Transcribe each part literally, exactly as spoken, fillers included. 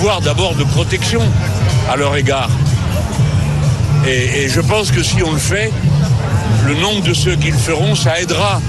devoir d'abord de protection à leur égard. Et, et je pense que si on le fait, le nombre de ceux qui le feront, ça aidera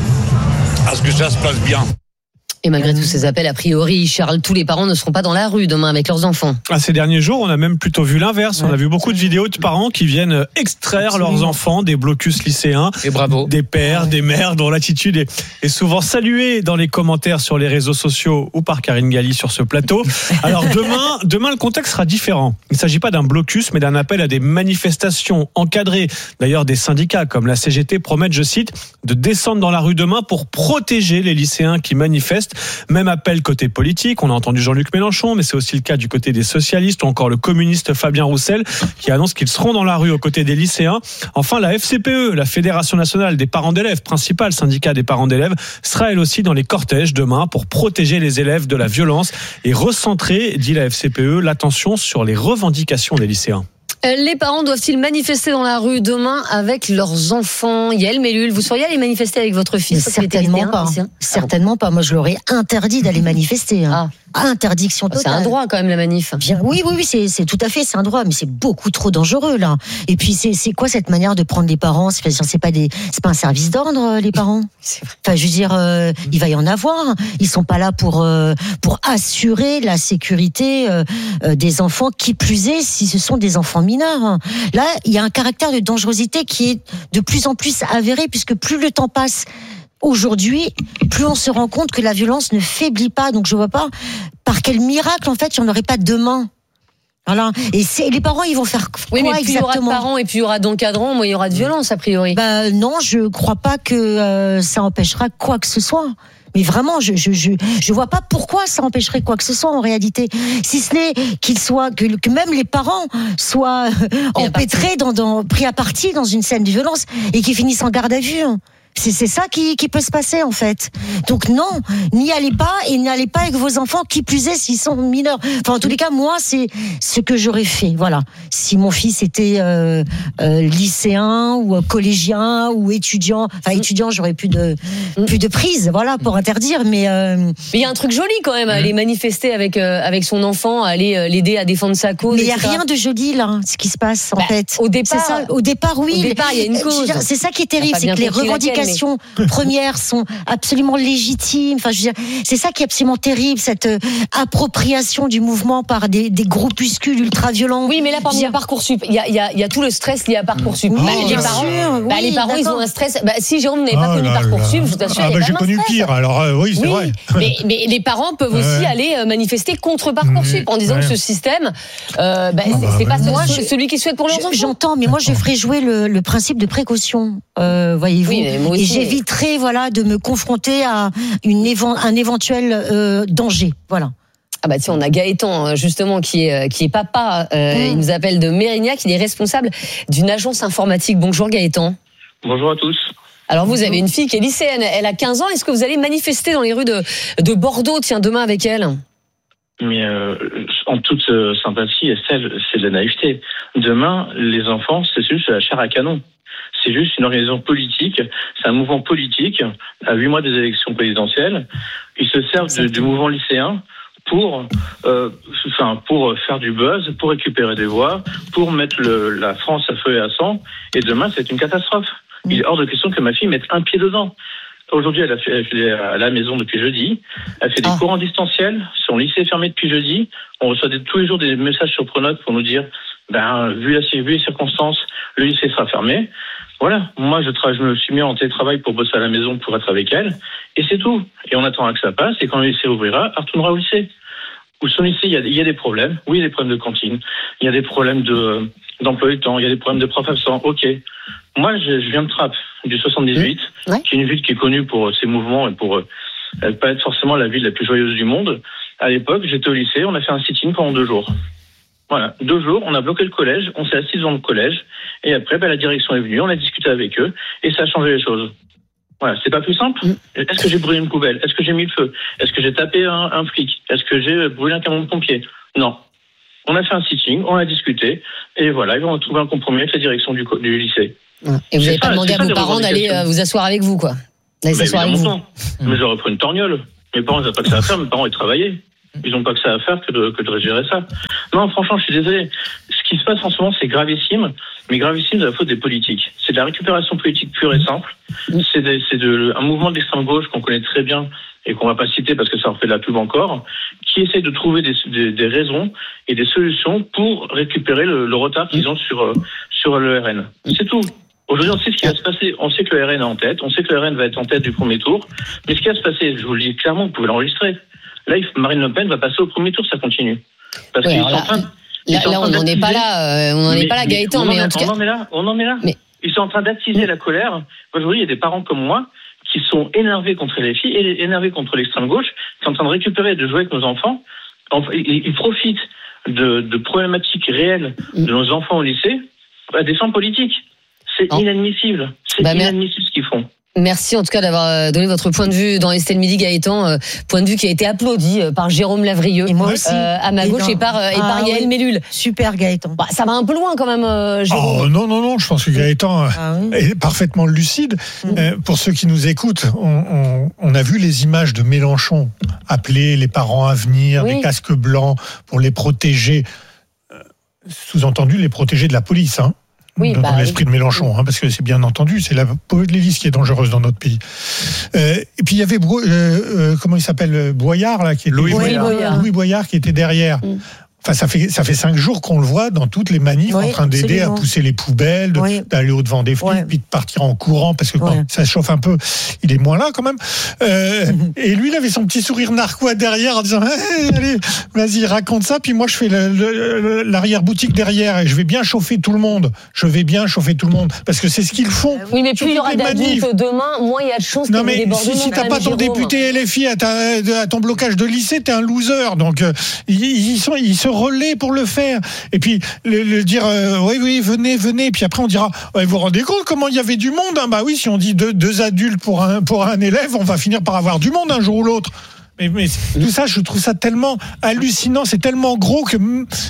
à ce que ça se passe bien. Et malgré tous ces appels, a priori, Charles, tous les parents ne seront pas dans la rue demain avec leurs enfants. Ah, ces derniers jours, on a même plutôt vu l'inverse. Ouais. On a vu beaucoup de vidéos de parents qui viennent extraire Absolument. leurs enfants des blocus lycéens. Et bravo. Des pères, des mères dont l'attitude est, est souvent saluée dans les commentaires sur les réseaux sociaux ou par Karine Galli sur ce plateau. Alors demain, demain, le contexte sera différent. Il ne s'agit pas d'un blocus, mais d'un appel à des manifestations encadrées. D'ailleurs, des syndicats comme la C G T promettent, je cite, de descendre dans la rue demain pour protéger les lycéens qui manifestent. Même appel côté politique, on a entendu Jean-Luc Mélenchon, mais c'est aussi le cas du côté des socialistes ou encore le communiste Fabien Roussel qui annonce qu'ils seront dans la rue aux côtés des lycéens. Enfin, la F C P E, la Fédération nationale des parents d'élèves, principal syndicat des parents d'élèves, sera elle aussi dans les cortèges demain pour protéger les élèves de la violence et recentrer, dit la F C P E, l'attention sur les revendications des lycéens. Les parents doivent-ils manifester dans la rue demain avec leurs enfants? Yael Mellul, vous seriez allé manifester avec votre fils? Certainement pas. Certainement pas. Moi, je l'aurais interdit d'aller manifester. Hein. Ah. Interdiction totale. C'est un droit quand même la manif. Bien, oui, oui, oui, c'est, c'est tout à fait, c'est un droit, mais c'est beaucoup trop dangereux là. Et puis c'est, c'est quoi cette manière de prendre les parents? C'est, c'est pas des, c'est pas un service d'ordre les parents. Enfin, je veux dire, euh, il va y en avoir. Ils sont pas là pour euh, pour assurer la sécurité euh, euh, des enfants. Qui plus est, si ce sont des enfants mineurs. Là, il y a un caractère de dangerosité qui est de plus en plus avéré, puisque plus le temps passe. Aujourd'hui, plus on se rend compte que la violence ne faiblit pas. Donc je vois pas par quel miracle en fait il n'y en aurait pas demain. Voilà. Et c'est, les parents, ils vont faire quoi oui, mais plus exactement? Il y aura de parents et puis il y aura d'encadrants, moins il y aura de violence a priori. Bah non, je crois pas que euh, ça empêchera quoi que ce soit. Mais vraiment, je je je je vois pas pourquoi ça empêcherait quoi que ce soit en réalité. Si ce n'est qu'ils soient que, que même les parents soient empêtrés dans dans pris à partie dans une scène de violence et qui finissent en garde à vue. C'est, c'est ça qui, qui peut se passer en fait. Donc non, n'y allez pas et n'y allez pas avec vos enfants, qui plus est s'ils sont mineurs. Enfin en tous les cas, moi c'est ce que j'aurais fait. Voilà. Si mon fils était euh, euh, lycéen ou collégien ou étudiant, enfin étudiant, j'aurais plus de plus de prise, voilà, pour interdire. Mais euh... mais il y a un truc joli quand même, à aller manifester avec euh, avec son enfant, à aller euh, l'aider à défendre sa cause. Mais il y a rien de joli là, ce qui se passe en bah, fait. Au départ, c'est ça, au départ oui. Au départ, il y a une cause. C'est ça qui est terrible, c'est que les revendications mais... premières sont absolument légitimes. Enfin, je veux dire, c'est ça qui est absolument terrible, cette euh, appropriation du mouvement par des, des groupuscules ultra-violents. Oui, mais là, parmi les Parcoursup, il y a, il y a, il y a tout le stress lié à Parcoursup. Oui, bah, les, bien parents, sûr, bah, oui, les parents, d'accord. ils ont un stress. Bah, si Jérôme n'avait oh pas connu là Parcoursup, là. je vous assure, ah, il y bah, a j'ai connu stress. pire. Alors euh, oui, c'est oui, vrai. Mais, mais les parents peuvent aussi ouais. aller manifester contre Parcoursup mmh, en disant ouais. que ce système, euh, bah, ah, c'est, bah, c'est ouais. pas moi, ce, celui qui souhaite pour leurs enfants. J'entends, mais moi, je ferai jouer le, le principe de précaution. Euh, voyez-vous, oui, et j'éviterai, voilà, de me confronter à une évan- un éventuel euh, danger. Voilà. Ah bah tiens, on a Gaëtan justement qui est qui est papa. Euh, mmh. Il nous appelle de Mérignac. Il est responsable d'une agence informatique. Bonjour Gaëtan. Bonjour à tous. Alors vous avez une fille qui est lycéenne. Elle a quinze ans. Est-ce que vous allez manifester dans les rues de de Bordeaux, tiens, demain avec elle? Mais euh, en toute euh, sympathie, Estelle, c'est de la naïveté. Demain, les enfants, c'est juste la chair à canon. C'est juste une organisation politique, c'est un mouvement politique, à huit mois des élections présidentielles. Ils se servent de, du mouvement lycéen pour, euh, enfin, pour faire du buzz, pour récupérer des voix, pour mettre le, la France à feu et à sang. Et demain, c'est une catastrophe. Il est hors de question que ma fille mette un pied dedans. Aujourd'hui, elle a fait, elle fait à la maison depuis jeudi. Elle fait des ah. cours en distanciel. Son lycée est fermé depuis jeudi. On reçoit des, tous les jours des messages sur Pronote pour nous dire, ben, vu, la, vu les circonstances, le lycée sera fermé. Voilà, moi je, tra- je me suis mis en télétravail pour bosser à la maison pour être avec elle, et c'est tout. Et on attendra que ça passe, et quand le lycée ouvrira, elle retournera au lycée. Ou son lycée, il y, a, il y a des problèmes, oui, il y a des problèmes de cantine, il y a des problèmes de, d'emploi du temps, il y a des problèmes de profs absents, ok. Moi, je, je viens de Trappes, du soixante-dix-huit, mmh. ouais. qui est une ville qui est connue pour ses mouvements et pour euh, pas être forcément la ville la plus joyeuse du monde. À l'époque, j'étais au lycée, on a fait un sit-in pendant deux jours. Voilà, deux jours, on a bloqué le collège, on s'est assis dans le collège, et après, ben, la direction est venue, on a discuté avec eux, et ça a changé les choses. Voilà, c'est pas plus simple. Mmh. Est-ce que j'ai brûlé une poubelle? Est-ce que j'ai mis le feu? Est-ce que j'ai tapé un, un flic? Est-ce que j'ai brûlé un camion de pompiers? Non. On a fait un sitting, on a discuté, et voilà, ils vont trouver un compromis avec la direction du, du lycée. Mmh. Et vous n'avez pas demandé à vos parents d'aller euh, vous asseoir avec vous, quoi? D'aller mais s'asseoir avec vous. Mmh. Mais j'aurais pris une torgnole. Mes parents, ils n'ont pas que ça à faire, mes parents, ils travaillaient. Ils n'ont pas que ça à faire que de, que de gérer ça. Non, franchement, je suis désolé. Ce qui se passe en ce moment, c'est gravissime, mais gravissime de la faute des politiques. C'est de la récupération politique pure et simple. C'est, de, c'est de, un mouvement d'extrême gauche qu'on connaît très bien et qu'on va pas citer parce que ça leur fait de la pub encore, qui essaie de trouver des, des, des raisons et des solutions pour récupérer le, le retard qu'ils ont sur, sur le R N. C'est tout. Aujourd'hui, on sait ce qui va se passer. On sait que le R N est en tête. On sait que le R N va être en tête du premier tour. Mais ce qui va se passer, je vous le dis clairement, vous pouvez l'enregistrer. Là, Marine Le Pen va passer au premier tour, ça continue. Parce ouais, qu'ils sont là, en train de, là, là on n'en est pas là, euh, on n'en est pas là, Gaëtan, mais, mais en tout cas. On en est là, on en est là. Mais... Ils sont en train d'attiser la colère. Aujourd'hui, il y a des parents comme moi qui sont énervés contre les filles et énervés contre l'extrême gauche, qui sont en train de récupérer, de jouer avec nos enfants. Enfin, ils, ils profitent de, de problématiques réelles de nos enfants au lycée à des fins politiques. C'est non. inadmissible. C'est bah, inadmissible ce qu'ils font. Merci en tout cas d'avoir donné votre point de vue dans Estelle Midi, Gaëtan, euh, point de vue qui a été applaudi euh, par Jérôme Lavrieux et moi aussi, euh, à ma gauche et, et par, euh, et par ah, Yael oui. Mélule. Super Gaëtan. Bah, ça va un peu loin quand même, euh, Jérôme. Oh, non, non, non, je pense que Gaëtan ah, oui. est parfaitement lucide. Mmh. Euh, pour ceux qui nous écoutent, on, on, on a vu les images de Mélenchon appeler les parents à venir, oui. des casques blancs pour les protéger, euh, sous-entendu les protéger de la police, hein. Oui, dans bah, l'esprit oui. de Mélenchon, hein, parce que c'est bien entendu, c'est la police qui est dangereuse dans notre pays. Euh, et puis il y avait Bro- euh, euh, comment il s'appelle, Boyard là, qui était Louis Boyard. Boyard. Louis Boyard qui était derrière. Mm. Enfin, ça fait ça fait cinq jours qu'on le voit dans toutes les manifs oui, en train d'aider absolument. à pousser les poubelles, de, oui. d'aller au devant des flics, ouais. puis de partir en courant parce que ouais. quand ça chauffe un peu, il est moins là quand même. Euh, et lui, il avait son petit sourire narquois derrière en disant hey, allez, vas-y, raconte ça. Puis moi, je fais le, le, l'arrière boutique derrière et je vais bien chauffer tout le monde. Je vais bien chauffer tout le monde parce que c'est ce qu'ils font. Oui, mais plus il y aura d'adultes demain, moins il y a de chances qu'il y ait des débordements. Si, si t'as pas ton Jérôme. député L F I à, ta, à ton blocage de lycée, t'es un loser. Donc euh, ils, ils sont ils se relaient pour le faire. Et puis le, le dire euh, oui oui venez venez. Puis après on dira ouais, vous vous rendez compte comment il y avait du monde, hein? Bah oui, si on dit deux, deux adultes pour un pour un élève, on va finir par avoir du monde un jour ou l'autre. Mais, mais tout ça, je trouve ça tellement hallucinant, c'est tellement gros que,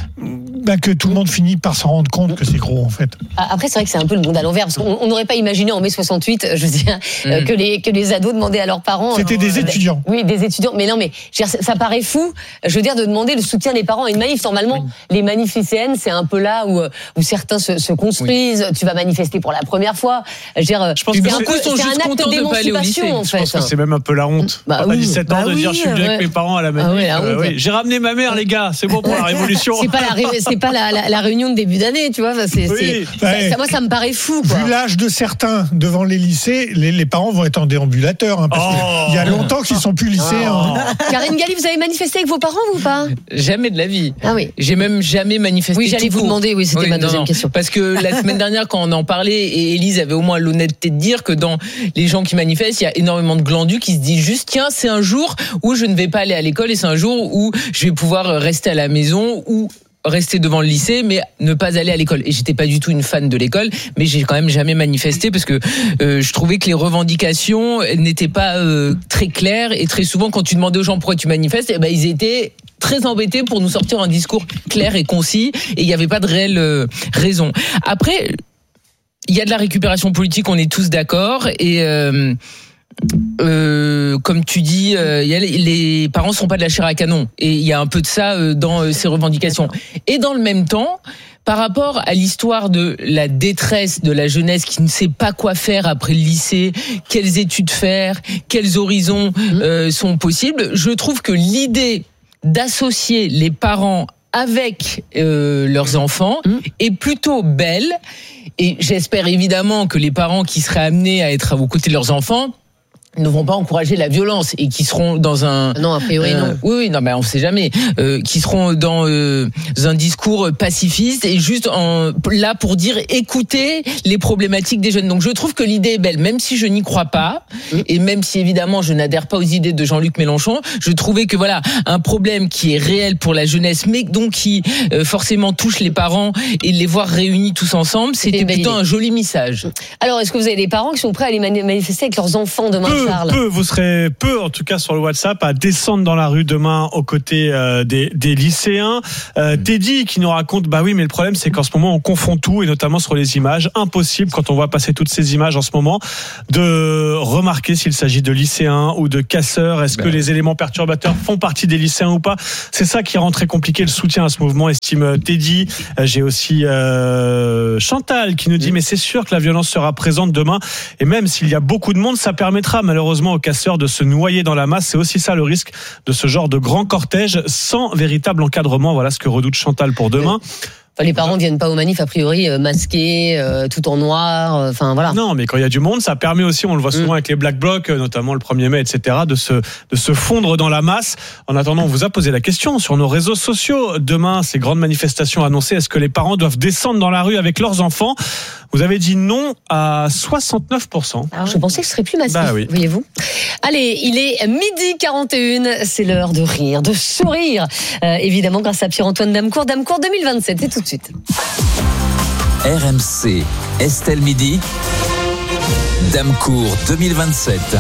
bah, que tout le monde finit par s'en rendre compte que c'est gros en fait. Après, c'est vrai que c'est un peu le monde à l'envers, parce qu'on n'aurait pas imaginé en mai soixante-huit, je veux dire, mmh. que les que les ados demandaient à leurs parents. C'était des euh, étudiants. Oui, des étudiants. Mais non, mais je veux dire, ça paraît fou. Je veux dire, de demander le soutien des parents à une manif. Normalement, oui. les manifs lycéennes, c'est un peu là où où certains se, se construisent. Oui. Tu vas manifester pour la première fois. Je veux dire, je pense que c'est, un, peu, c'est un acte d'émancipation en fait. Je pense que c'est même un peu la honte. Bah, à oui. dix-sept ans bah, de dire oui, je suis venu ouais. avec mes parents à la manif. Ah ouais, la euh, oui. J'ai ramené ma mère, les gars. C'est bon pour la révolution. C'est pas la, c'est pas la, la, la réunion de début d'année, tu vois. Enfin, c'est, oui. c'est, ouais. ça, ça, moi, ça me paraît fou. Quoi. Vu l'âge de certains devant les lycées, les, les parents vont être en déambulateur. Hein, parce oh. qu'il y a longtemps qu'ils sont plus lycéens. Oh. Hein. Karine Galli, vous avez manifesté avec vos parents ou pas? Jamais de la vie. Ah oui. J'ai même jamais manifesté. Oui, j'allais vous demander. Oui, c'était oui, ma non, deuxième non. question. Parce que la semaine dernière, quand on en parlait, et Élise avait au moins l'honnêteté de dire que dans les gens qui manifestent, il y a énormément de glandus qui se disent juste tiens, c'est un jour où je ne vais pas aller à l'école et c'est un jour où je vais pouvoir rester à la maison ou rester devant le lycée mais ne pas aller à l'école. Et j'étais pas du tout une fan de l'école, mais j'ai quand même jamais manifesté parce que euh, je trouvais que les revendications n'étaient pas euh, très claires et très souvent quand tu demandais aux gens pourquoi tu manifestes, eh ben ils étaient très embêtés pour nous sortir un discours clair et concis et il n'y avait pas de réelle euh, raison. Après, il y a de la récupération politique, on est tous d'accord et euh, Euh, comme tu dis, euh, y a les, les parents sont pas de la chair à canon et il y a un peu de ça euh, dans euh, ces revendications. Et dans le même temps, par rapport à l'histoire de la détresse de la jeunesse qui ne sait pas quoi faire après le lycée, quelles études faire, quels horizons euh, sont possibles, je trouve que l'idée d'associer les parents avec euh, leurs enfants est plutôt belle. Et j'espère évidemment que les parents qui seraient amenés à être aux côtés de leurs enfants ne vont pas encourager la violence et qui seront dans un non a priori euh, non oui oui non mais on sait jamais euh, qui seront dans euh, un discours pacifiste et juste en, là pour dire écoutez les problématiques des jeunes. Donc je trouve que l'idée est belle même si je n'y crois pas mmh. et même si évidemment je n'adhère pas aux idées de Jean-Luc Mélenchon. Je trouvais que voilà un problème qui est réel pour la jeunesse mais donc qui euh, forcément touche les parents et les voir réunis tous ensemble, c'était plutôt un joli message. Alors est-ce que vous avez des parents qui sont prêts à aller manifester avec leurs enfants demain? Peu, peu, vous serez peu, en tout cas sur le WhatsApp, à descendre dans la rue demain aux côtés euh, des, des lycéens. Euh, Teddy qui nous raconte, bah oui, mais le problème c'est qu'en ce moment on confond tout et notamment sur les images. Impossible quand on voit passer toutes ces images en ce moment de remarquer s'il s'agit de lycéens ou de casseurs. Est-ce ben que oui. les éléments perturbateurs font partie des lycéens ou pas? C'est ça qui rend très compliqué le soutien à ce mouvement. team Teddy. J'ai aussi euh, Chantal qui nous dit mais c'est sûr que la violence sera présente demain et même s'il y a beaucoup de monde, ça permettra malheureusement aux casseurs de se noyer dans la masse. C'est aussi ça le risque de ce genre de grand cortège sans véritable encadrement. Voilà ce que redoute Chantal pour demain. Enfin, les parents ne viennent pas aux manifs a priori euh, masqués, euh, tout en noir. Enfin euh, voilà. Non, mais quand il y a du monde, ça permet aussi, on le voit souvent mmh. avec les Black Blocs, notamment le premier mai, et cetera, de se de se fondre dans la masse. En attendant, on vous a posé la question sur nos réseaux sociaux. Demain, ces grandes manifestations annoncées, est-ce que les parents doivent descendre dans la rue avec leurs enfants ? Vous avez dit non à soixante-neuf pour cent. Alors, je pensais que ce serait plus massif, bah oui. voyez-vous. Allez, il est midi quarante et une, c'est l'heure de rire, de sourire. Euh, évidemment, grâce à Pierre-Antoine Damecourt, Damecourt deux mille vingt-sept, c'est tout de suite. R M C, Estelle Midi, Damecourt deux mille vingt-sept.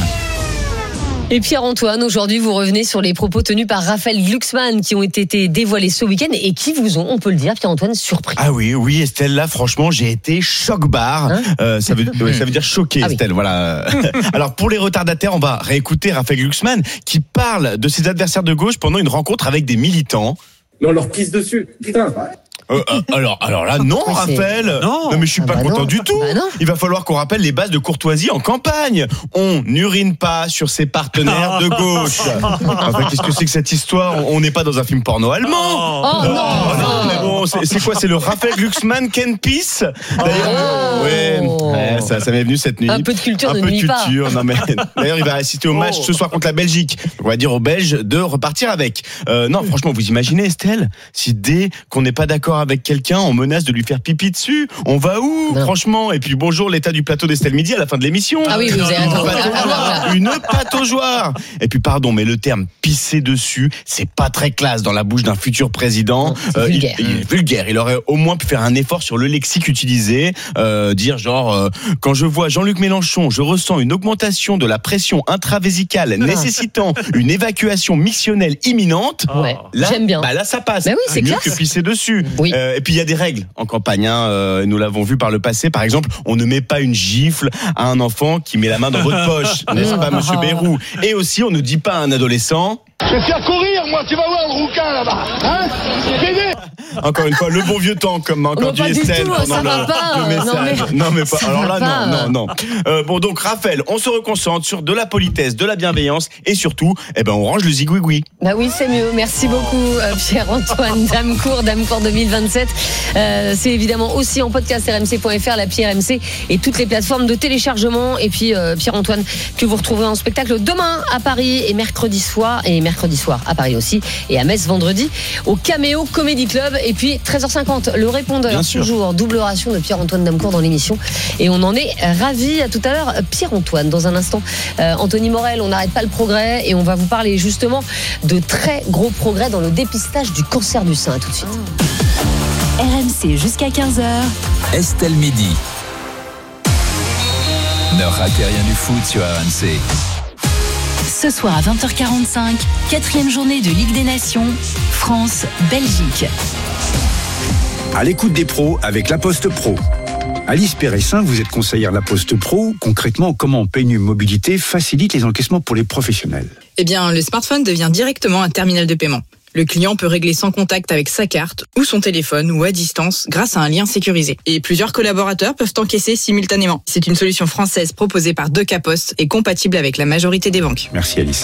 Et Pierre-Antoine, aujourd'hui, vous revenez sur les propos tenus par Raphaël Glucksmann qui ont été dévoilés ce week-end et qui vous ont, on peut le dire, Pierre-Antoine, surpris. Ah oui, oui, Estelle, là, franchement, j'ai été choc-barre. Hein euh, ça, veut, ouais, ça veut dire choqué, ah Estelle, oui. Voilà. Alors, pour les retardataires, on va réécouter Raphaël Glucksmann qui parle de ses adversaires de gauche pendant une rencontre avec des militants. Mais on leur pisse dessus. Putain. Euh, alors, alors là, non, oui, Raphaël. Non. non, mais je suis ah pas bah content non. du tout. Bah Il va falloir qu'on rappelle les bases de courtoisie en campagne. On n'urine pas sur ses partenaires de gauche. Enfin, qu'est-ce que c'est que cette histoire ? On n'est pas dans un film porno allemand. Oh, oh non, non, non, mais bon, c'est, c'est quoi ? C'est le Raphaël Glucksmann Ken Peace. D'ailleurs, oh. ouais, ouais, ça, ça m'est venu cette nuit. Un peu de culture, un ne peu de nuit culture. pas. Non mais d'ailleurs, il va assister au match oh. ce soir contre la Belgique. On va dire aux Belges de repartir avec. Euh, non, franchement, vous imaginez, Estelle, si dès qu'on n'est pas d'accord avec quelqu'un, on menace de lui faire pipi dessus. On va où, non. franchement ? Et puis bonjour, l'état du plateau d'Estelle Midi à la fin de l'émission. Ah oui, vous avez raison. Une pataugeoire. Et puis pardon, mais le terme pisser dessus, c'est pas très classe dans la bouche d'un futur président. Non, c'est euh, vulgaire. Il, il est vulgaire. Il aurait au moins pu faire un effort sur le lexique utilisé, euh, dire genre euh, quand je vois Jean-Luc Mélenchon, je ressens une augmentation de la pression intravésicale nécessitant une évacuation missionnelle imminente. Ouais. Là, j'aime bien. Bah là, ça passe. Bah oui, c'est, c'est mieux classe. que pisser dessus. Oui. Euh, et puis il y a des règles en campagne. Hein, euh, nous l'avons vu par le passé. Par exemple, on ne met pas une gifle à un enfant qui met la main dans votre poche, n'est-ce pas, Monsieur Bayrou ? Et aussi, on ne dit pas à un adolescent. Je vais faire courir, moi, tu vas voir le rouquin là-bas. Hein ? Pédé ! Encore une fois, le bon vieux temps, comme m'a encore dit Estelle tout, pendant le, pas, le message. Non mais, non, mais pas. Alors là, pas. non, non, non. Euh, bon, donc, Raphaël, on se reconcentre sur de la politesse, de la bienveillance et surtout, eh ben, on range le zigouigoui. Bah oui, c'est mieux. Merci beaucoup, euh, Pierre-Antoine Damecourt, Damecourt deux mille vingt-sept. Euh, c'est évidemment aussi en podcast r m c point f r, l'appli R M C et toutes les plateformes de téléchargement. Et puis, euh, Pierre-Antoine, que vous retrouverez en spectacle demain à Paris et mercredi soir, et mercredi soir à Paris aussi, et à Metz vendredi au Caméo Comedy Club. Et puis treize heures cinquante, le répondeur, toujours double ration de Pierre-Antoine Damecourt dans l'émission, et on en est ravis. À tout à l'heure, Pierre-Antoine. Dans un instant, euh, Anthony Morel, on n'arrête pas le progrès, et on va vous parler justement de très gros progrès dans le dépistage du cancer du sein. À tout de suite. R M C jusqu'à quinze heures. Estelle Midi. Ne ratez rien du foot sur R M C. Ce soir à vingt heures quarante-cinq, quatrième journée de Ligue des Nations, France-Belgique. À l'écoute des pros avec La Poste Pro. Alice Péressin, vous êtes conseillère La Poste Pro. Concrètement, comment P N U Mobilité facilite les encaissements pour les professionnels ? Eh bien, le smartphone devient directement un terminal de paiement. Le client peut régler sans contact avec sa carte ou son téléphone ou à distance grâce à un lien sécurisé. Et plusieurs collaborateurs peuvent encaisser simultanément. C'est une solution française proposée par Deca Post et compatible avec la majorité des banques. Merci Alice.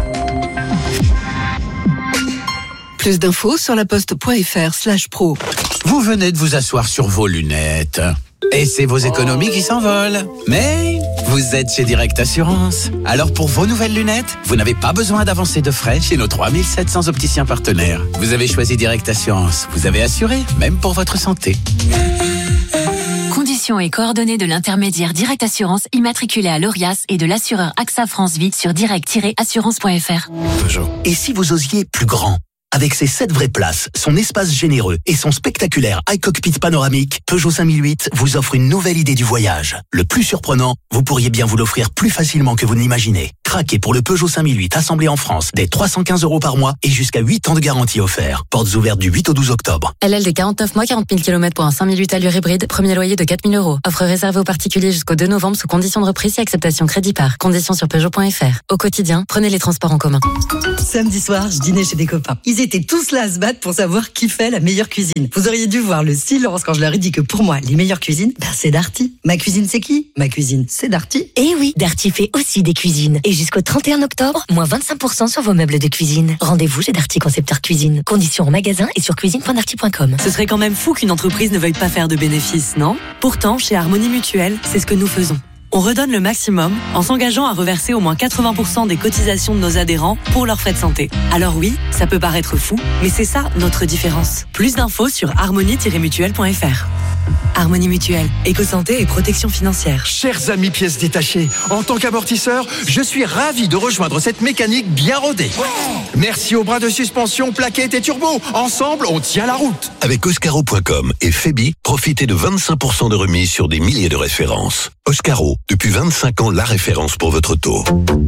Plus d'infos sur laposte.fr slash pro. Vous venez de vous asseoir sur vos lunettes. Et c'est vos économies qui s'envolent. Mais vous êtes chez Direct Assurance. Alors pour vos nouvelles lunettes, vous n'avez pas besoin d'avancer de frais chez nos trois mille sept cents opticiens partenaires. Vous avez choisi Direct Assurance. Vous avez assuré, même pour votre santé. Conditions et coordonnées de l'intermédiaire Direct Assurance immatriculé à l'Orias et de l'assureur AXA France Vie sur direct tiret assurance point f r. Peugeot. Et si vous osiez plus grand ? Avec ses sept vraies places, son espace généreux et son spectaculaire iCockpit panoramique, Peugeot cinq mille huit vous offre une nouvelle idée du voyage. Le plus surprenant, vous pourriez bien vous l'offrir plus facilement que vous ne l'imaginez. Craquez pour le Peugeot cinq mille huit assemblé en France dès trois cent quinze euros par mois et jusqu'à huit ans de garantie offert. Portes ouvertes du huit au douze octobre. L L D quarante-neuf mois, quarante mille kilomètres pour un cinq mille huit allure hybride, premier loyer de quatre mille euros. Offre réservée aux particuliers jusqu'au deux novembre sous conditions de reprise et acceptation crédit par. Conditions sur Peugeot point f r. Au quotidien, prenez les transports en commun. Samedi soir, je dînais chez des copains. Ils étaient tous là à se battre pour savoir qui fait la meilleure cuisine. Vous auriez dû voir le silence quand je leur ai dit que pour moi, les meilleures cuisines, ben c'est Darty. Ma cuisine, c'est qui? Ma cuisine, c'est Darty. Eh oui, Darty fait aussi des cuisines. Et jusqu'au trente et un octobre, moins vingt-cinq pour cent sur vos meubles de cuisine. Rendez-vous chez Darty Concepteur Cuisine. Conditions en magasin et sur cuisine point darty point com. Ce serait quand même fou qu'une entreprise ne veuille pas faire de bénéfices, non? Pourtant, chez Harmonie Mutuelle, c'est ce que nous faisons. On redonne le maximum en s'engageant à reverser au moins quatre-vingts pour cent des cotisations de nos adhérents pour leurs frais de santé. Alors oui, ça peut paraître fou, mais c'est ça notre différence. Plus d'infos sur harmonie tiret mutuelle point f r. Harmonie Mutuelle, éco-santé et protection financière. Chers amis pièces détachées, en tant qu'amortisseur, je suis ravi de rejoindre cette mécanique bien rodée. Ouais. Merci aux bras de suspension, plaquettes et turbo. Ensemble, on tient la route. Avec Oscaro point com et Febi, profitez de vingt-cinq pour cent de remise sur des milliers de références. Oscaro, depuis vingt-cinq ans, la référence pour votre auto.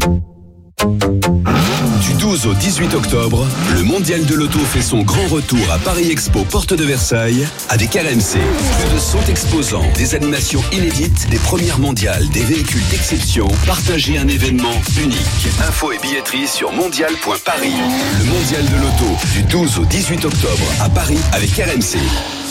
Du douze au dix-huit octobre, le Mondial de l'Auto fait son grand retour à Paris Expo, porte de Versailles, avec R M C. Plus de cent exposants, des animations inédites, des premières mondiales, des véhicules d'exception. Partagez un événement unique. Infos et billetterie sur mondial point paris. Le Mondial de l'Auto, du douze au dix-huit octobre, à Paris, avec R M C.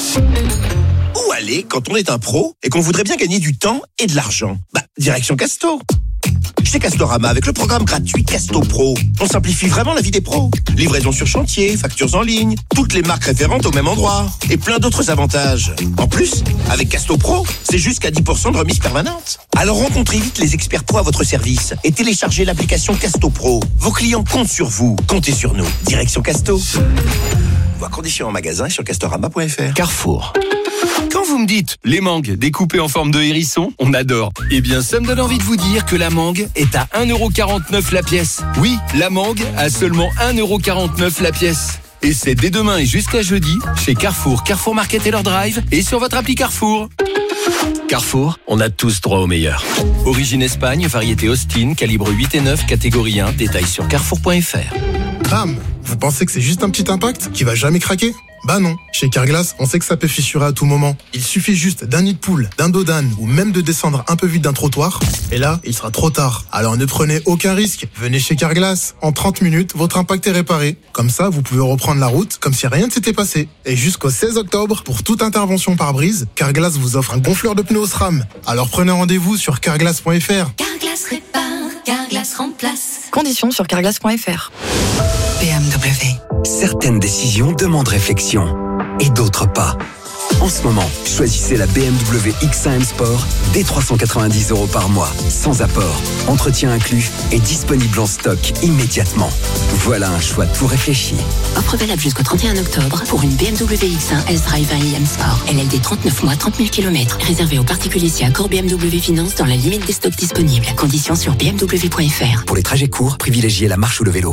Où aller quand on est un pro et qu'on voudrait bien gagner du temps et de l'argent? Bah, direction Casto. Chez Castorama, avec le programme gratuit Casto Pro, on simplifie vraiment la vie des pros. Livraison sur chantier, factures en ligne, toutes les marques référentes au même endroit et plein d'autres avantages. En plus, avec Casto Pro, c'est jusqu'à dix pour cent de remise permanente. Alors rencontrez vite les experts pro à votre service et téléchargez l'application Casto Pro. Vos clients comptent sur vous, comptez sur nous. Direction Casto. Voir conditions en magasin et sur castorama point f r. Carrefour. Quand vous me dites les mangues découpées en forme de hérisson, on adore. Eh bien, ça me donne envie de vous dire que la mangue est à un euro quarante-neuf la pièce. Oui, la mangue à seulement un euro quarante-neuf la pièce. Et c'est dès demain et jusqu'à jeudi chez Carrefour, Carrefour Market et leur drive et sur votre appli Carrefour. Carrefour, on a tous droit au meilleur. Origine Espagne, variété Austin, calibre huit et neuf, catégorie un, détail sur carrefour point f r. Bam! Vous pensez que c'est juste un petit impact qui va jamais craquer? Bah non, chez Carglass, on sait que ça peut fissurer à tout moment. Il suffit juste d'un nid de poule, d'un dos d'âne ou même de descendre un peu vite d'un trottoir. Et là, il sera trop tard. Alors ne prenez aucun risque. Venez chez Carglass. En trente minutes, votre impact est réparé. Comme ça, vous pouvez reprendre la route comme si rien ne s'était passé. Et jusqu'au seize octobre, pour toute intervention par brise, Carglass vous offre un gonfleur de pneus au SRAM. Alors prenez rendez-vous sur carglass point f r. Carglass répare, Carglass remplace. Conditions sur carglass point f r. B M W. Certaines décisions demandent réflexion et d'autres pas. En ce moment, choisissez la B M W X un M Sport dès trois cent quatre-vingt-dix euros par mois, sans apport, entretien inclus et disponible en stock immédiatement. Voilà un choix tout réfléchi. Offre valable jusqu'au trente et un octobre pour une B M W X un S-Drive un i M Sport. L L D trente-neuf mois, trente mille kilomètres. Réservé aux particuliers si accord B M W Finance dans la limite des stocks disponibles. Conditions sur b m w point f r. Pour les trajets courts, privilégiez la marche ou le vélo.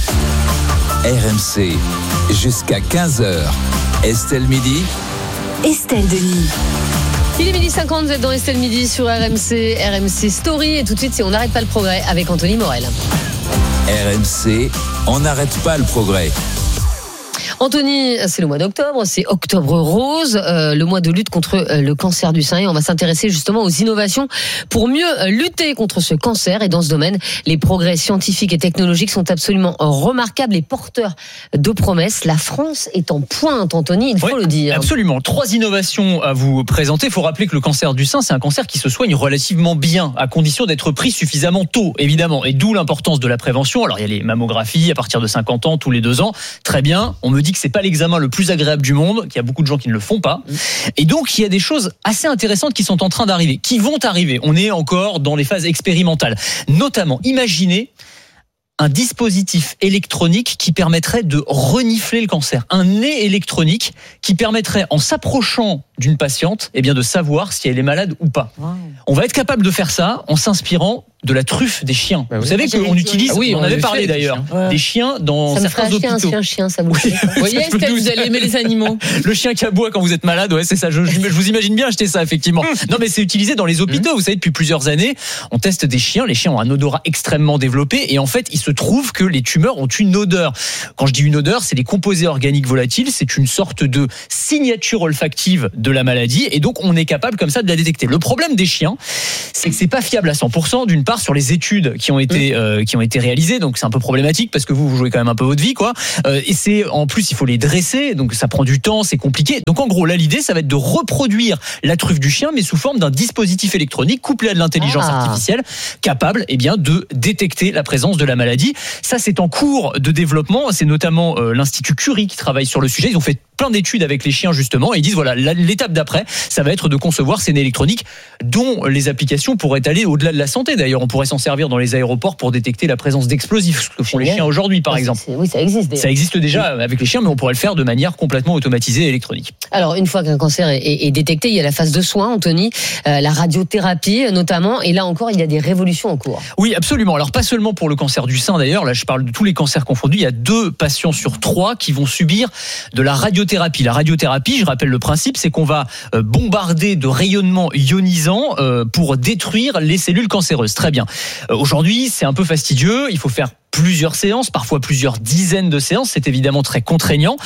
R M C, jusqu'à quinze heures. Estelle Midi. Estelle Denis. Il est midi cinquante, vous êtes dans Estelle Midi sur R M C, R M C Story. Et tout de suite, c'est On n'arrête pas le progrès avec Anthony Morel. R M C, on n'arrête pas le progrès. Anthony, c'est le mois d'octobre, c'est Octobre Rose, euh, le mois de lutte contre euh, le cancer du sein. Et on va s'intéresser justement aux innovations pour mieux euh, lutter contre ce cancer. Et dans ce domaine, les progrès scientifiques et technologiques sont absolument remarquables et porteurs de promesses. La France est en pointe, Anthony, il faut oui, le dire. Absolument. Trois innovations à vous présenter. Il faut rappeler que le cancer du sein, c'est un cancer qui se soigne relativement bien, à condition d'être pris suffisamment tôt, évidemment. Et d'où l'importance de la prévention. Alors, il y a les mammographies à partir de cinquante ans, tous les deux ans. Très bien. On me dit que c'est pas l'examen le plus agréable du monde, qu'il y a beaucoup de gens qui ne le font pas. Et donc, il y a des choses assez intéressantes qui sont en train d'arriver, qui vont arriver. On est encore dans les phases expérimentales. Notamment, imaginez un dispositif électronique qui permettrait de renifler le cancer. Un nez électronique qui permettrait, en s'approchant d'une patiente, eh bien de savoir si elle est malade ou pas. Wow. On va être capable de faire ça en s'inspirant de la truffe des chiens. Bah oui. Vous savez qu'on utilise, ah oui, on, on avait parlé d'ailleurs, des chiens, ouais. des chiens dans ça certains hôpitaux. Ça me ferait un chien, ça vous voyez, Estelle, vous allez aimer les animaux. Le chien qui aboie quand vous êtes malade, ouais, c'est ça. Je, je, je vous imagine bien acheter ça, effectivement. Non, mais c'est utilisé dans les hôpitaux. Vous savez, depuis plusieurs années, on teste des chiens. Les chiens ont un odorat extrêmement développé et en fait, il se trouve que les tumeurs ont une odeur. Quand je dis une odeur, c'est les composés organiques volatiles. C'est une sorte de signature olfactive de la maladie et donc on est capable comme ça de la détecter. Le problème des chiens, c'est que c'est pas fiable à cent pour cent d'une part. part sur les études qui ont été euh, qui ont été réalisées. Donc c'est un peu problématique parce que vous vous jouez quand même un peu votre vie, quoi. Euh, et c'est en plus il faut les dresser, donc ça prend du temps, c'est compliqué. Donc en gros là l'idée ça va être de reproduire la truffe du chien mais sous forme d'un dispositif électronique couplé à de l'intelligence ah. artificielle capable eh bien de détecter la présence de la maladie. Ça c'est en cours de développement. C'est notamment euh, l'Institut Curie qui travaille sur le sujet. Ils ont fait plein d'études avec les chiens justement et ils disent voilà l'étape d'après ça va être de concevoir ces nez électroniques dont les applications pourraient aller au-delà de la santé. D'ailleurs on pourrait s'en servir dans les aéroports pour détecter la présence d'explosifs, ce que font les chiens aujourd'hui par ah, exemple. C'est, oui ça existe déjà. Ça existe déjà oui. avec les chiens mais on pourrait le faire de manière complètement automatisée et électronique. Alors une fois qu'un cancer est, est, est détecté il y a la phase de soins Anthony, euh, la radiothérapie notamment et là encore il y a des révolutions en cours. Oui absolument, alors pas seulement pour le cancer du sein d'ailleurs, là je parle de tous les cancers confondus, il y a deux patients sur trois qui vont subir de la radiothérapie. La radiothérapie, je rappelle le principe, c'est qu'on va bombarder de rayonnements ionisants pour détruire les cellules cancéreuses. Très bien. Aujourd'hui, c'est un peu fastidieux, il faut faire plusieurs séances, parfois plusieurs dizaines de séances, c'est évidemment très contraignant.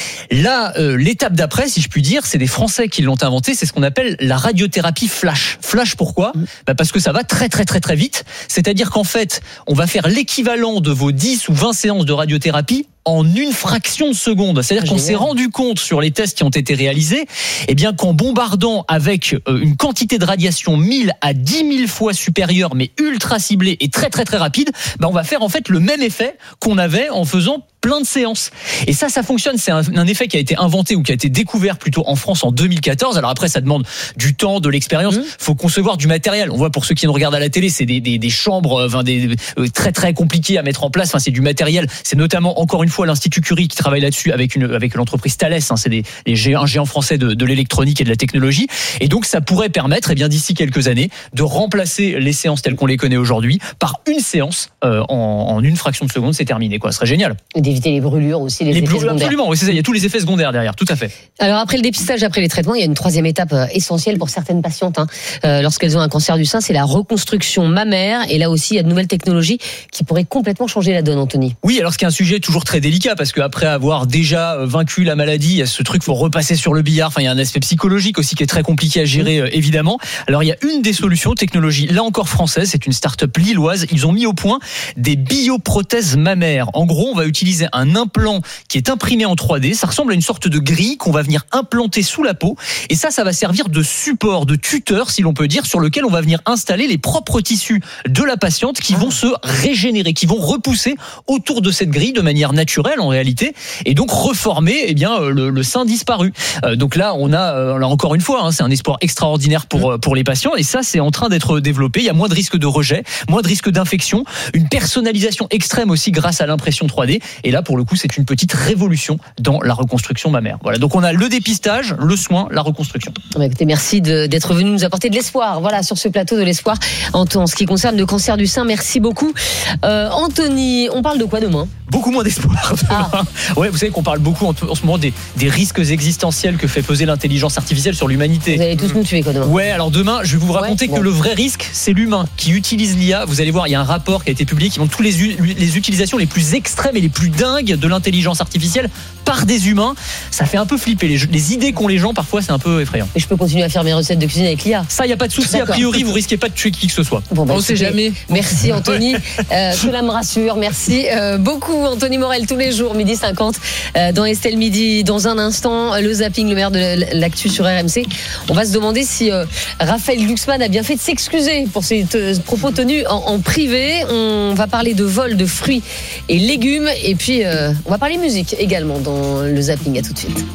Là, euh, l'étape d'après, si je puis dire, c'est des Français qui l'ont inventé, c'est ce qu'on appelle la radiothérapie flash. Flash pourquoi ? Bah parce que ça va très très très très vite, c'est-à-dire qu'en fait, on va faire l'équivalent de vos dix ou vingt séances de radiothérapie en une fraction de seconde. C'est-à-dire qu'on s'est rendu compte sur les tests qui ont été réalisés, eh bien qu'en bombardant avec une quantité de radiation mille à dix mille fois supérieure, mais ultra ciblée et très très très rapide, bah on va faire en fait le même effet qu'on avait en faisant plein de séances. Et ça, ça fonctionne. C'est un, un effet qui a été inventé ou qui a été découvert plutôt en France en deux mille quatorze. Alors après, ça demande du temps, de l'expérience. Mmh. Faut concevoir du matériel. On voit pour ceux qui nous regardent à la télé, c'est des, des, des chambres, enfin des, des très très compliquées à mettre en place. Enfin, c'est du matériel. C'est notamment encore une fois l'Institut Curie qui travaille là-dessus avec une avec l'entreprise Thales. Hein, c'est des, des géants, un géant français de, de l'électronique et de la technologie. Et donc, ça pourrait permettre, eh bien d'ici quelques années, de remplacer les séances telles qu'on les connaît aujourd'hui par une séance euh, en, en une fraction de seconde. C'est terminé, quoi. Ce serait génial. D'éviter les brûlures aussi, les, les effets brûlures, secondaires. Absolument, oui, c'est ça. Il y a tous les effets secondaires derrière, tout à fait. Alors après le dépistage, après les traitements, il y a une troisième étape essentielle pour certaines patientes hein, euh, lorsqu'elles ont un cancer du sein, c'est la reconstruction mammaire. Et là aussi, il y a de nouvelles technologies qui pourraient complètement changer la donne, Anthony. Oui, alors c'est un sujet toujours très délicat parce qu'après avoir déjà vaincu la maladie, il y a ce truc, faut repasser sur le billard. Enfin, il y a un aspect psychologique aussi qui est très compliqué à gérer, mmh. évidemment. Alors il y a une des solutions, technologie là encore française, c'est une start-up lilloise. Ils ont mis au point des bioprothèses mammaires. En gros, on va utiliser un implant qui est imprimé en trois D. Ça ressemble à une sorte de grille qu'on va venir implanter sous la peau. Et ça, ça va servir de support, de tuteur, si l'on peut dire, sur lequel on va venir installer les propres tissus de la patiente qui vont se régénérer, qui vont repousser autour de cette grille de manière naturelle en réalité, et donc reformer eh bien le, le sein disparu. Euh, donc là, on a euh, là encore une fois, hein, c'est un espoir extraordinaire pour pour les patients. Et ça, c'est en train d'être développé. Il y a moins de risque de rejet, moins de risque d'infection, une personnalisation extrême aussi grâce à l'impression trois D. Et là, pour le coup, c'est une petite révolution dans la reconstruction mammaire. Voilà, donc on a le dépistage, le soin, la reconstruction. Bah écoutez, merci de, d'être venu nous apporter de l'espoir. Voilà, sur ce plateau de l'espoir en, en ce qui concerne le cancer du sein. Merci beaucoup, euh, Anthony. On parle de quoi demain ? Beaucoup moins d'espoir. Ah. Ouais, vous savez qu'on parle beaucoup en, en ce moment des, des risques existentiels que fait peser l'intelligence artificielle sur l'humanité. Vous allez tous nous tuer quoi demain ? Ouais, alors demain, je vais vous raconter ouais, que bon. le vrai risque, c'est l'humain qui utilise l'I A. Vous allez voir, il y a un rapport qui a été publié qui montre toutes les, les utilisations les plus extrêmes et les plus dingues de l'intelligence artificielle par des humains. Ça fait un peu flipper. Les, les idées qu'ont les gens, parfois, c'est un peu effrayant. Et je peux continuer à faire mes recettes de cuisine avec l'I A. Ça, il n'y a pas de souci. A priori, vous risquez pas de tuer qui que ce soit. Bon, bah, on ne sait jamais. Merci, Anthony. euh, cela me rassure. Merci euh, beaucoup, Anthony Morel, tous les jours, midi cinquante, euh, dans Estelle Midi. Dans un instant, le zapping, le maire de l'actu sur R M C. On va se demander si euh, Raphaël Glucksmann a bien fait de s'excuser pour ses te- propos tenus en, en privé. On va parler de vol de fruits et légumes. Et puis, euh, on va parler musique également dans le zapping. À tout de suite.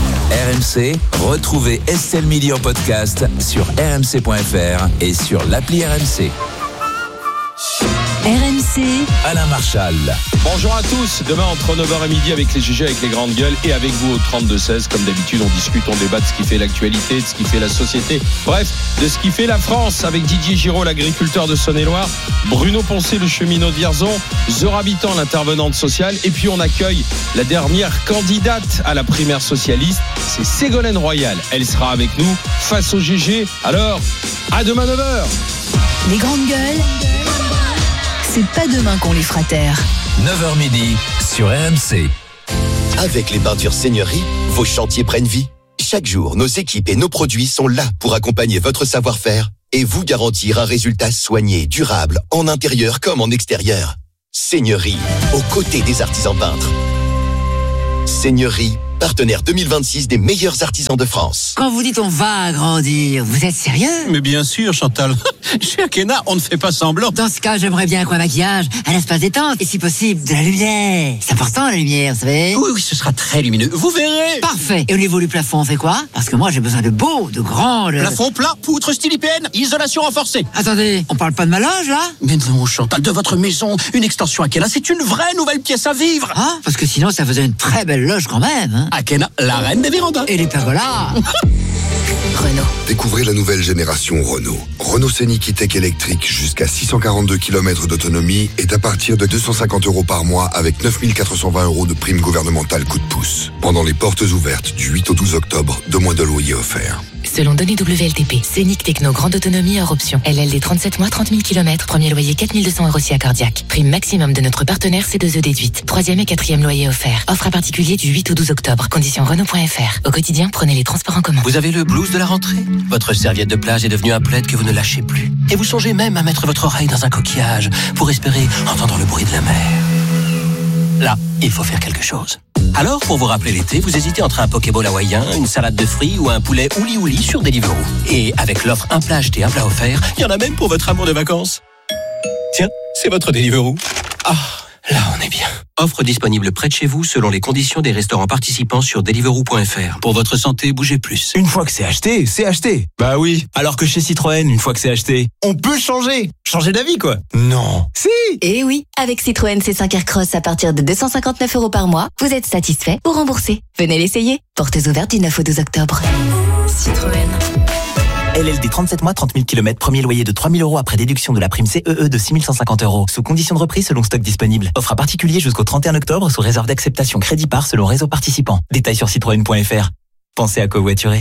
R M C, retrouvez Estelle Midi en podcast sur r m c point f r et sur l'appli R M C. R M C, Alain Marchal. Bonjour à tous. Demain entre neuf heures et midi avec les G G, avec les grandes gueules et avec vous au trente-deux seize. Comme d'habitude, on discute, on débat de ce qui fait l'actualité, de ce qui fait la société. Bref, de ce qui fait la France avec Didier Giraud, l'agriculteur de Saône-et-Loire, Bruno Poncé, le cheminot de Vierzon, Zora Bitan, l'intervenante sociale. Et puis on accueille la dernière candidate à la primaire socialiste, c'est Ségolène Royal. Elle sera avec nous face au G G. Alors, à demain neuf heures. Les grandes gueules, c'est pas demain qu'on les fera taire. neuf heures midi sur R M C. Avec les peintures Seigneurie, vos chantiers prennent vie. Chaque jour, nos équipes et nos produits sont là pour accompagner votre savoir-faire et vous garantir un résultat soigné, durable, en intérieur comme en extérieur. Seigneurie, aux côtés des artisans peintres. Seigneurie, partenaire deux mille vingt-six des meilleurs artisans de France. Quand vous dites on va agrandir, vous êtes sérieux? Mais bien sûr, Chantal. Chez Akena, on ne fait pas semblant. Dans ce cas, j'aimerais bien un maquillage, un espace détente et si possible, de la lumière. C'est important la lumière, vous savez? Oui, oui, ce sera très lumineux. Vous verrez. Parfait. Et au niveau du plafond, on fait quoi? Parce que moi, j'ai besoin de beau, de grand... De... Plafond plat, poutre style I P N, isolation renforcée. Attendez, on parle pas de ma loge, là? Mais non, Chantal, de votre maison, une extension Akena, c'est une vraie nouvelle pièce à vivre. Ah, parce que sinon, ça faisait une très belle loge quand même, hein? Akena, la reine des vérandas. Et les pergolas. Renault. Découvrez la nouvelle génération Renault. Renault Scénic E-Tech électrique jusqu'à six cent quarante-deux kilomètres d'autonomie est à partir de deux cent cinquante euros par mois avec neuf mille quatre cent vingt euros de prime gouvernementale coup de pouce. Pendant les portes ouvertes du huit au douze octobre, deux mois de loyer offerts. Selon données W L T P, Scénic Techno grande autonomie hors option. L L D trente-sept mois, trente mille kilomètres. Premier loyer quatre mille deux cents euros si accordiaque. Prime maximum de notre partenaire C deux E déduite. Troisième et quatrième loyer offert. Offre à particulier du huit au douze octobre. Conditions Renault point F R. Au quotidien, prenez les transports en commun. Vous avez le blues de la rentrée? Votre serviette de plage est devenue un plaid que vous ne lâchez plus. Et vous songez même à mettre votre oreille dans un coquillage pour espérer entendre le bruit de la mer. Là, il faut faire quelque chose. Alors, pour vous rappeler l'été, vous hésitez entre un Pokéball hawaïen, une salade de fruits ou un poulet ouli ouli sur Deliveroo. Et avec l'offre un plat acheté, un plat offert, il y en a même pour votre amour de vacances. Tiens, c'est votre Deliveroo. Ah, là on est bien. Offre disponible près de chez vous selon les conditions des restaurants participants sur Deliveroo point F R. Pour votre santé, bougez plus. Une fois que c'est acheté, c'est acheté. Bah oui. Alors que chez Citroën, une fois que c'est acheté, on peut changer. Changer d'avis, quoi. Non. Si. Et oui, avec Citroën C cinq Aircross à partir de deux cent cinquante-neuf euros par mois, vous êtes satisfait ou remboursé. Venez l'essayer. Portes ouvertes du neuf au douze octobre. Citroën. L L D trente-sept mois, trente mille kilomètres, premier loyer de trois mille euros après déduction de la prime C E E de six mille cent cinquante euros. Sous condition de reprise selon stock disponible. Offre à particulier jusqu'au trente et un octobre sous réserve d'acceptation crédit par selon réseau participant. Détails sur citroën point F R. Pensez à covoiturer.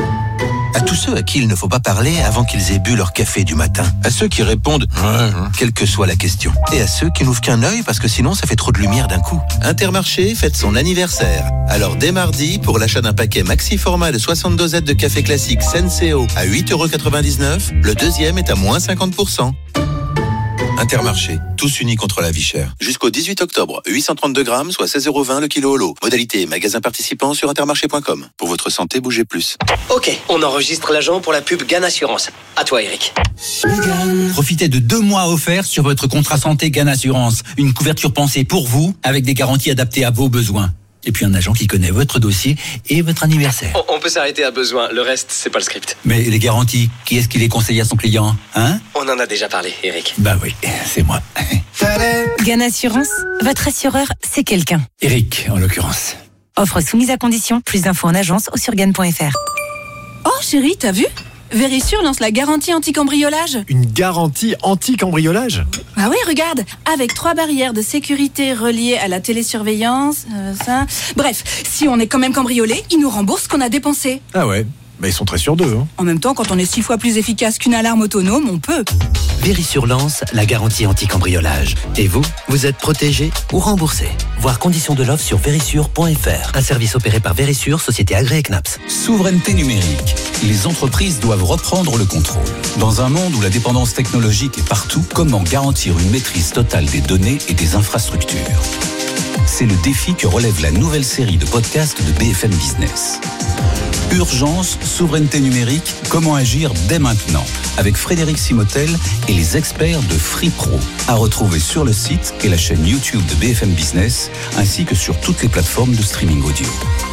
À tous ceux à qui il ne faut pas parler avant qu'ils aient bu leur café du matin. À ceux qui répondent « quelle que soit la question ». Et à ceux qui n'ouvrent qu'un œil parce que sinon ça fait trop de lumière d'un coup. Intermarché fête son anniversaire. Alors dès mardi, pour l'achat d'un paquet maxi format de soixante dosettes de café classique Senseo à huit euros quatre-vingt-dix-neuf, le deuxième est à moins cinquante pour cent. Intermarché, tous unis contre la vie chère. Jusqu'au dix-huit octobre, huit cent trente-deux grammes, soit seize euros vingt le kilo au lot. Modalité magasin participant sur intermarché point com. Pour votre santé, bougez plus. Ok, on enregistre l'agent pour la pub Gann Assurance. À toi, Eric. Profitez de deux mois offerts sur votre contrat santé Gann Assurance. Une couverture pensée pour vous, avec des garanties adaptées à vos besoins. Et puis un agent qui connaît votre dossier et votre anniversaire. On, on peut s'arrêter à besoin, le reste, c'est pas le script. Mais les garanties, qui est-ce qui les conseille à son client, hein? On en a déjà parlé, Eric. Bah oui, c'est moi. Gann Assurance, votre assureur, c'est quelqu'un. Eric, en l'occurrence. Offre soumise à condition, plus d'infos en agence ou sur gann point F R. Oh chérie, t'as vu? Vérissure lance la garantie anti-cambriolage. Une garantie anti-cambriolage? Ah oui, regarde, avec trois barrières de sécurité reliées à la télésurveillance, euh, ça... Bref, si on est quand même cambriolé, ils nous remboursent ce qu'on a dépensé. Ah ouais, bah ils sont très sûrs d'eux. Hein. En même temps, quand on est six fois plus efficace qu'une alarme autonome, on peut. Vérissure lance la garantie anti-cambriolage. Et vous, vous êtes protégé ou remboursé. Voir conditions de l'offre sur vérissure point F R. Un service opéré par Vérissure, société agréée C N A P S. Souveraineté numérique. Les entreprises doivent reprendre le contrôle. Dans un monde où la dépendance technologique est partout, comment garantir une maîtrise totale des données et des infrastructures? C'est le défi que relève la nouvelle série de podcasts de B F M Business. Urgence, souveraineté numérique, comment agir dès maintenant, avec Frédéric Simotel et les experts de FreePro, à retrouver sur le site et la chaîne YouTube de B F M Business, ainsi que sur toutes les plateformes de streaming audio.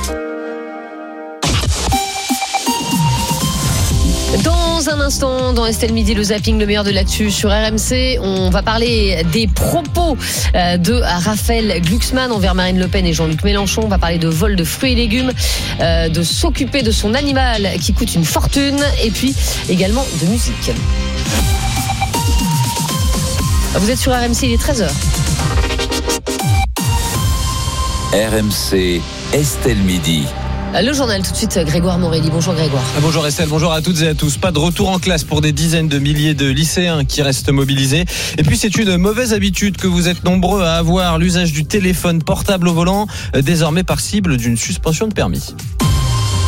Dans un instant, dans Estelle Midi, le zapping, le meilleur de l'actu sur R M C, on va parler des propos de Raphaël Glucksmann envers Marine Le Pen et Jean-Luc Mélenchon. On va parler de vol de fruits et légumes, de s'occuper de son animal qui coûte une fortune, et puis également de musique. Vous êtes sur R M C, il est treize heures. R M C, Estelle Midi. Le journal tout de suite, Grégoire Morelli. Bonjour Grégoire. Bonjour Estelle, bonjour à toutes et à tous. Pas de retour en classe pour des dizaines de milliers de lycéens qui restent mobilisés. Et puis c'est une mauvaise habitude que vous êtes nombreux à avoir, l'usage du téléphone portable au volant, désormais par cible d'une suspension de permis.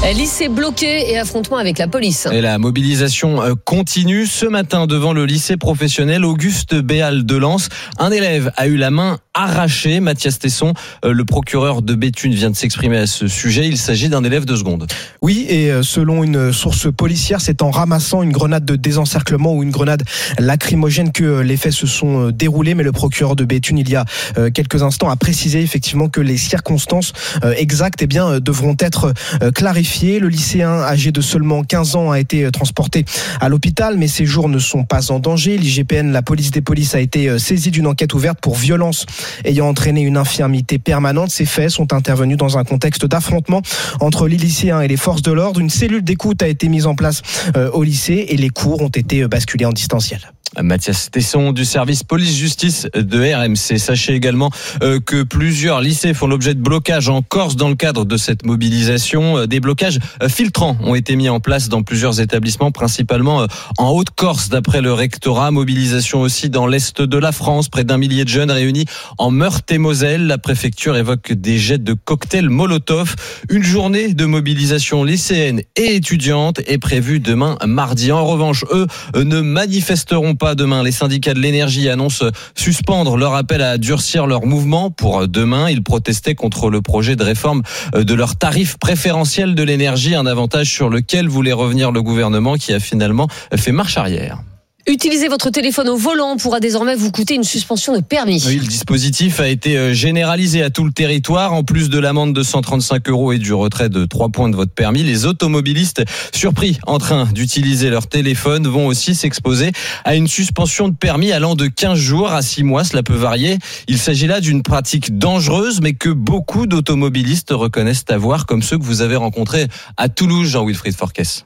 Lycée bloqué et affrontement avec la police. Et la mobilisation continue. Ce matin, devant le lycée professionnel Auguste Béal de Lens, un élève a eu la main arrachée. Mathias Tesson, le procureur de Béthune, vient de s'exprimer à ce sujet. Il s'agit d'un élève de seconde. Oui, et selon une source policière, c'est en ramassant une grenade de désencerclement ou une grenade lacrymogène que les faits se sont déroulés. Mais le procureur de Béthune, il y a quelques instants, a précisé effectivement que les circonstances exactes eh bien, devront être clarifiées. Le lycéen âgé de seulement quinze ans a été transporté à l'hôpital, mais ses jours ne sont pas en danger. L'I G P N, la police des polices, a été saisie d'une enquête ouverte pour violence ayant entraîné une infirmité permanente. Ces faits sont intervenus dans un contexte d'affrontement entre les lycéens et les forces de l'ordre. Une cellule d'écoute a été mise en place au lycée et les cours ont été basculés en distanciel. Mathias Tesson du service police-justice de R M C. Sachez également que plusieurs lycées font l'objet de blocages en Corse dans le cadre de cette mobilisation. Des blocages filtrants ont été mis en place dans plusieurs établissements, principalement en Haute-Corse d'après le rectorat. Mobilisation aussi dans l'est de la France, près d'un millier de jeunes réunis en Meurthe-et-Moselle. La préfecture évoque des jets de cocktails Molotov. Une journée de mobilisation lycéenne et étudiante est prévue demain mardi. En revanche, eux ne manifesteront pas demain. Les syndicats de l'énergie annoncent suspendre leur appel à durcir leur mouvement pour demain. Ils protestaient contre le projet de réforme de leur tarif préférentiel de l'énergie, un avantage sur lequel voulait revenir le gouvernement qui a finalement fait marche arrière. Utiliser votre téléphone au volant pourra désormais vous coûter une suspension de permis. Oui, le dispositif a été généralisé à tout le territoire. En plus de l'amende de cent trente-cinq euros et du retrait de trois points de votre permis, les automobilistes surpris en train d'utiliser leur téléphone vont aussi s'exposer à une suspension de permis allant de quinze jours à six mois. Cela peut varier. Il s'agit là d'une pratique dangereuse, mais que beaucoup d'automobilistes reconnaissent avoir, comme ceux que vous avez rencontrés à Toulouse, Jean-Wilfried Forquès.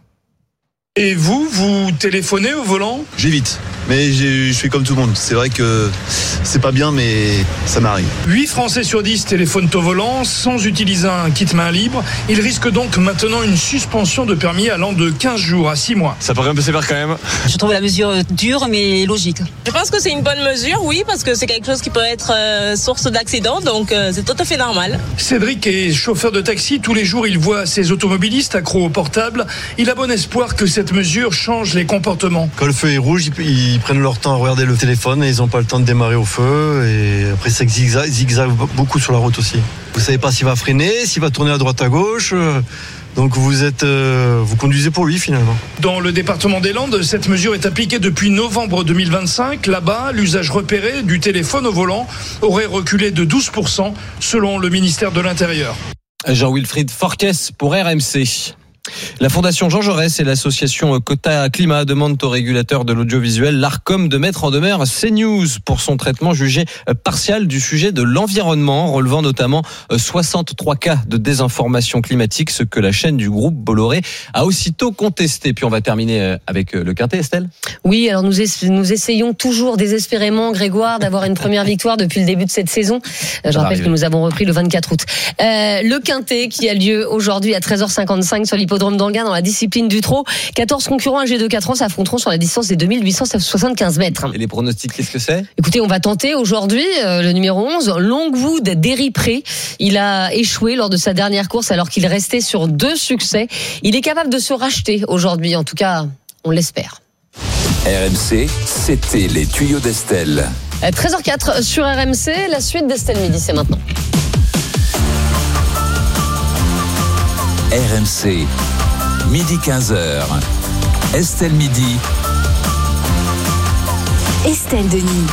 Et vous, vous téléphonez au volant ? J'évite, mais je suis comme tout le monde. C'est vrai que c'est pas bien, mais ça m'arrive. huit Français sur dix téléphonent au volant sans utiliser un kit main libre. Ils risquent donc maintenant une suspension de permis allant de quinze jours à six mois. Ça paraît un peu sévère quand même. Je trouve la mesure dure mais logique. Je pense que c'est une bonne mesure, oui, parce que c'est quelque chose qui peut être euh, source d'accident, donc euh, c'est tout à fait normal. Cédric est chauffeur de taxi. Tous les jours, il voit ses automobilistes accros au portable. Il a bon espoir que cette Cette mesure change les comportements. Quand le feu est rouge, ils, ils prennent leur temps à regarder le téléphone et ils n'ont pas le temps de démarrer au feu. Et après, ça zigzag, zigzag beaucoup sur la route aussi. Vous savez pas s'il va freiner, s'il va tourner à droite à gauche. Donc vous êtes, euh, vous conduisez pour lui finalement. Dans le département des Landes, cette mesure est appliquée depuis novembre deux mille vingt-cinq. Là-bas, l'usage repéré du téléphone au volant aurait reculé de douze pour cent selon le ministère de l'Intérieur. Jean-Wilfried Forquès pour R M C. La Fondation Jean Jaurès et l'association Cota Climat demandent au régulateur de l'audiovisuel, l'Arcom, de mettre en demeure CNews pour son traitement jugé partial du sujet de l'environnement, relevant notamment soixante-trois cas de désinformation climatique, ce que la chaîne du groupe Bolloré a aussitôt contesté. Puis on va terminer avec le Quintet, Estelle. Oui, alors nous, es- nous essayons toujours désespérément, Grégoire, d'avoir une première victoire depuis le début de cette saison. Je rappelle arriver. que nous avons repris le vingt-quatre août. Euh, le Quintet qui a lieu aujourd'hui à treize heures cinquante-cinq sur l'hippodrome d'Anguin dans la discipline du trot. quatorze concurrents âgés de quatre ans s'affronteront sur la distance des deux mille huit cent soixante-quinze mètres. Et les pronostics, qu'est-ce que c'est ? Écoutez, on va tenter aujourd'hui euh, le numéro onze, Longwood d'Éripré. Il a échoué lors de sa dernière course alors qu'il restait sur deux succès. Il est capable de se racheter aujourd'hui, en tout cas, on l'espère. R M C, c'était les tuyaux d'Estelle. Euh, treize heures quatre sur R M C, la suite d'Estelle Midi, c'est maintenant. R M C, midi quinze heures. Estelle Midi. Estelle Denis.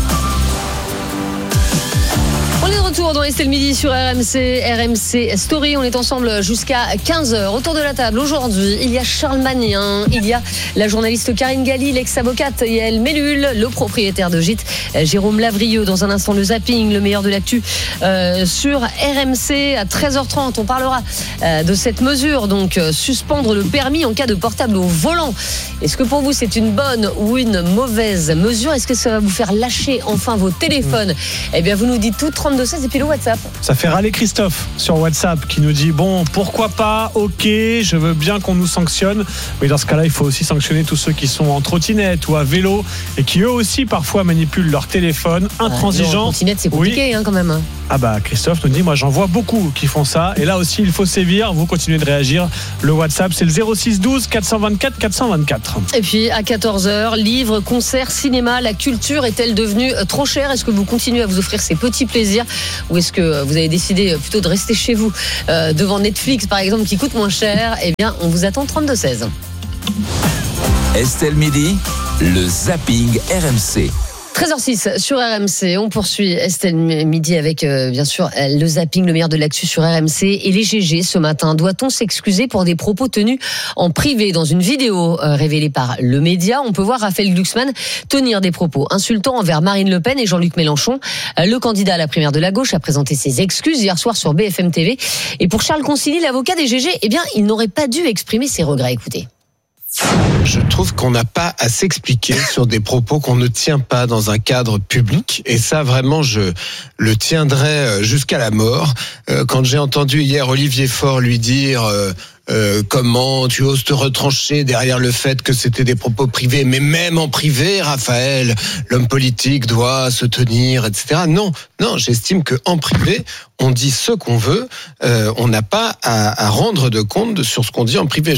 On est de retour dans Estelle Midi sur R M C, R M C Story. On est ensemble jusqu'à quinze heures. Autour de la table, aujourd'hui, il y a Charles Magnin, il y a la journaliste Karine Galli, l'ex-avocate Yael Mellul, le propriétaire de gîte Jérôme Lavrieux. Dans un instant, le zapping, le meilleur de l'actu euh, sur R M C à treize heures trente. On parlera euh, de cette mesure, donc euh, suspendre le permis en cas de portable au volant. Est-ce que pour vous, c'est une bonne ou une mauvaise mesure ? Est-ce que ça va vous faire lâcher enfin vos téléphones ? Eh bien, vous nous dites tout, trente-deux seize. et puis le WhatsApp. Ça fait râler Christophe sur WhatsApp qui nous dit bon, pourquoi pas, ok, je veux bien qu'on nous sanctionne, mais dans ce cas-là, il faut aussi sanctionner tous ceux qui sont en trottinette ou à vélo et qui eux aussi parfois manipulent leur téléphone, intransigeants. En trottinette, c'est compliqué, oui. hein, quand même. Ah bah Christophe nous dit, moi j'en vois beaucoup qui font ça, et là aussi il faut sévir. Vous continuez de réagir. Le WhatsApp, c'est le zéro six douze quatre cent vingt-quatre quatre cent vingt-quatre. Et puis à quatorze heures, livres, concerts, cinéma, la culture est-elle devenue trop chère? Est-ce que vous continuez à vous offrir ces petits plaisirs, ou est-ce que vous avez décidé plutôt de rester chez vous euh, devant Netflix par exemple, qui coûte moins cher? Eh bien, on vous attend trente-deux seize. Estelle Midi, le zapping R M C. treize heures six sur R M C, on poursuit Estelle Midi avec euh, bien sûr le zapping, le meilleur de l'actu sur R M C et les G G ce matin. Doit-on s'excuser pour des propos tenus en privé? Dans une vidéo euh, révélée par Le Média, on peut voir Raphaël Glucksmann tenir des propos insultants envers Marine Le Pen et Jean-Luc Mélenchon. Euh, le candidat à la primaire de la gauche a présenté ses excuses hier soir sur B F M T V. Et pour Charles Consilly, l'avocat des G G, eh bien, il n'aurait pas dû exprimer ses regrets. Écoutez. Je trouve qu'on n'a pas à s'expliquer sur des propos qu'on ne tient pas dans un cadre public. Et ça, vraiment, je le tiendrai jusqu'à la mort. Quand j'ai entendu hier Olivier Faure lui dire... Euh, Euh, comment tu oses te retrancher derrière le fait que c'était des propos privés, mais même en privé, Raphaël, l'homme politique doit se tenir, et cetera. Non, non, j'estime que en privé, on dit ce qu'on veut, euh, on n'a pas à, à rendre de compte sur ce qu'on dit en privé.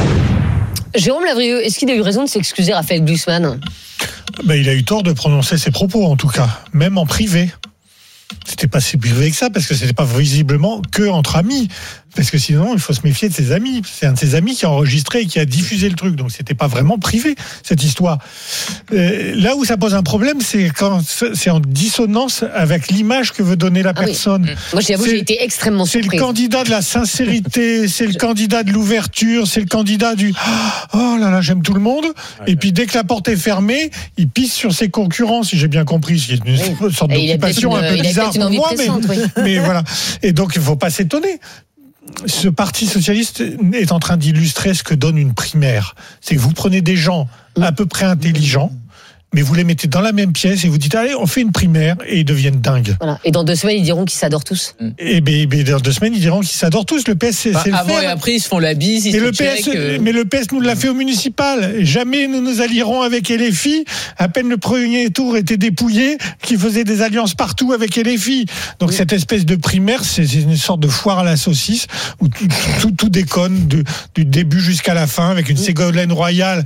Jérôme Lavrieux, est-ce qu'il a eu raison de s'excuser, Raphaël Glucksmann? Ben, il a eu tort de prononcer ses propos, en tout cas, même en privé. C'était pas si privé que ça, parce que c'était pas visiblement que entre amis. Parce que sinon, il faut se méfier de ses amis. C'est un de ses amis qui a enregistré et qui a diffusé le truc. Donc, c'était pas vraiment privé, cette histoire. Euh, là où ça pose un problème, c'est quand c'est en dissonance avec l'image que veut donner la ah personne. Oui. Moi, j'avoue, j'ai été extrêmement surprise. C'est le candidat de la sincérité, c'est le candidat de l'ouverture, c'est le candidat du « Oh là là, j'aime tout le monde ». Et puis, dès que la porte est fermée, il pisse sur ses concurrents, si j'ai bien compris. C'est une oui. sorte et d'occupation un peu bizarre pour moi, mais, oui. mais voilà. Et donc, il ne faut pas s'étonner. Ce parti socialiste est en train d'illustrer ce que donne une primaire. C'est que vous prenez des gens à peu près intelligents, mais vous les mettez dans la même pièce et vous dites allez, on fait une primaire, et ils deviennent dingues. Voilà. Et dans deux semaines, ils diront qu'ils s'adorent tous. Et ben, ben dans deux semaines, ils diront qu'ils s'adorent tous. Le P S, c'est, bah, c'est le avant faire. Et après, ils se font la bise. Ils et se le P S, euh... mais le P S nous l'a fait au municipal. Jamais nous nous allierons avec L F I. À peine le premier tour était dépouillé, qui faisait des alliances partout avec L F I. Donc oui. Cette espèce de primaire, c'est, c'est une sorte de foire à la saucisse où tout, tout, tout déconne de, du début jusqu'à la fin avec une Ségolène Royal.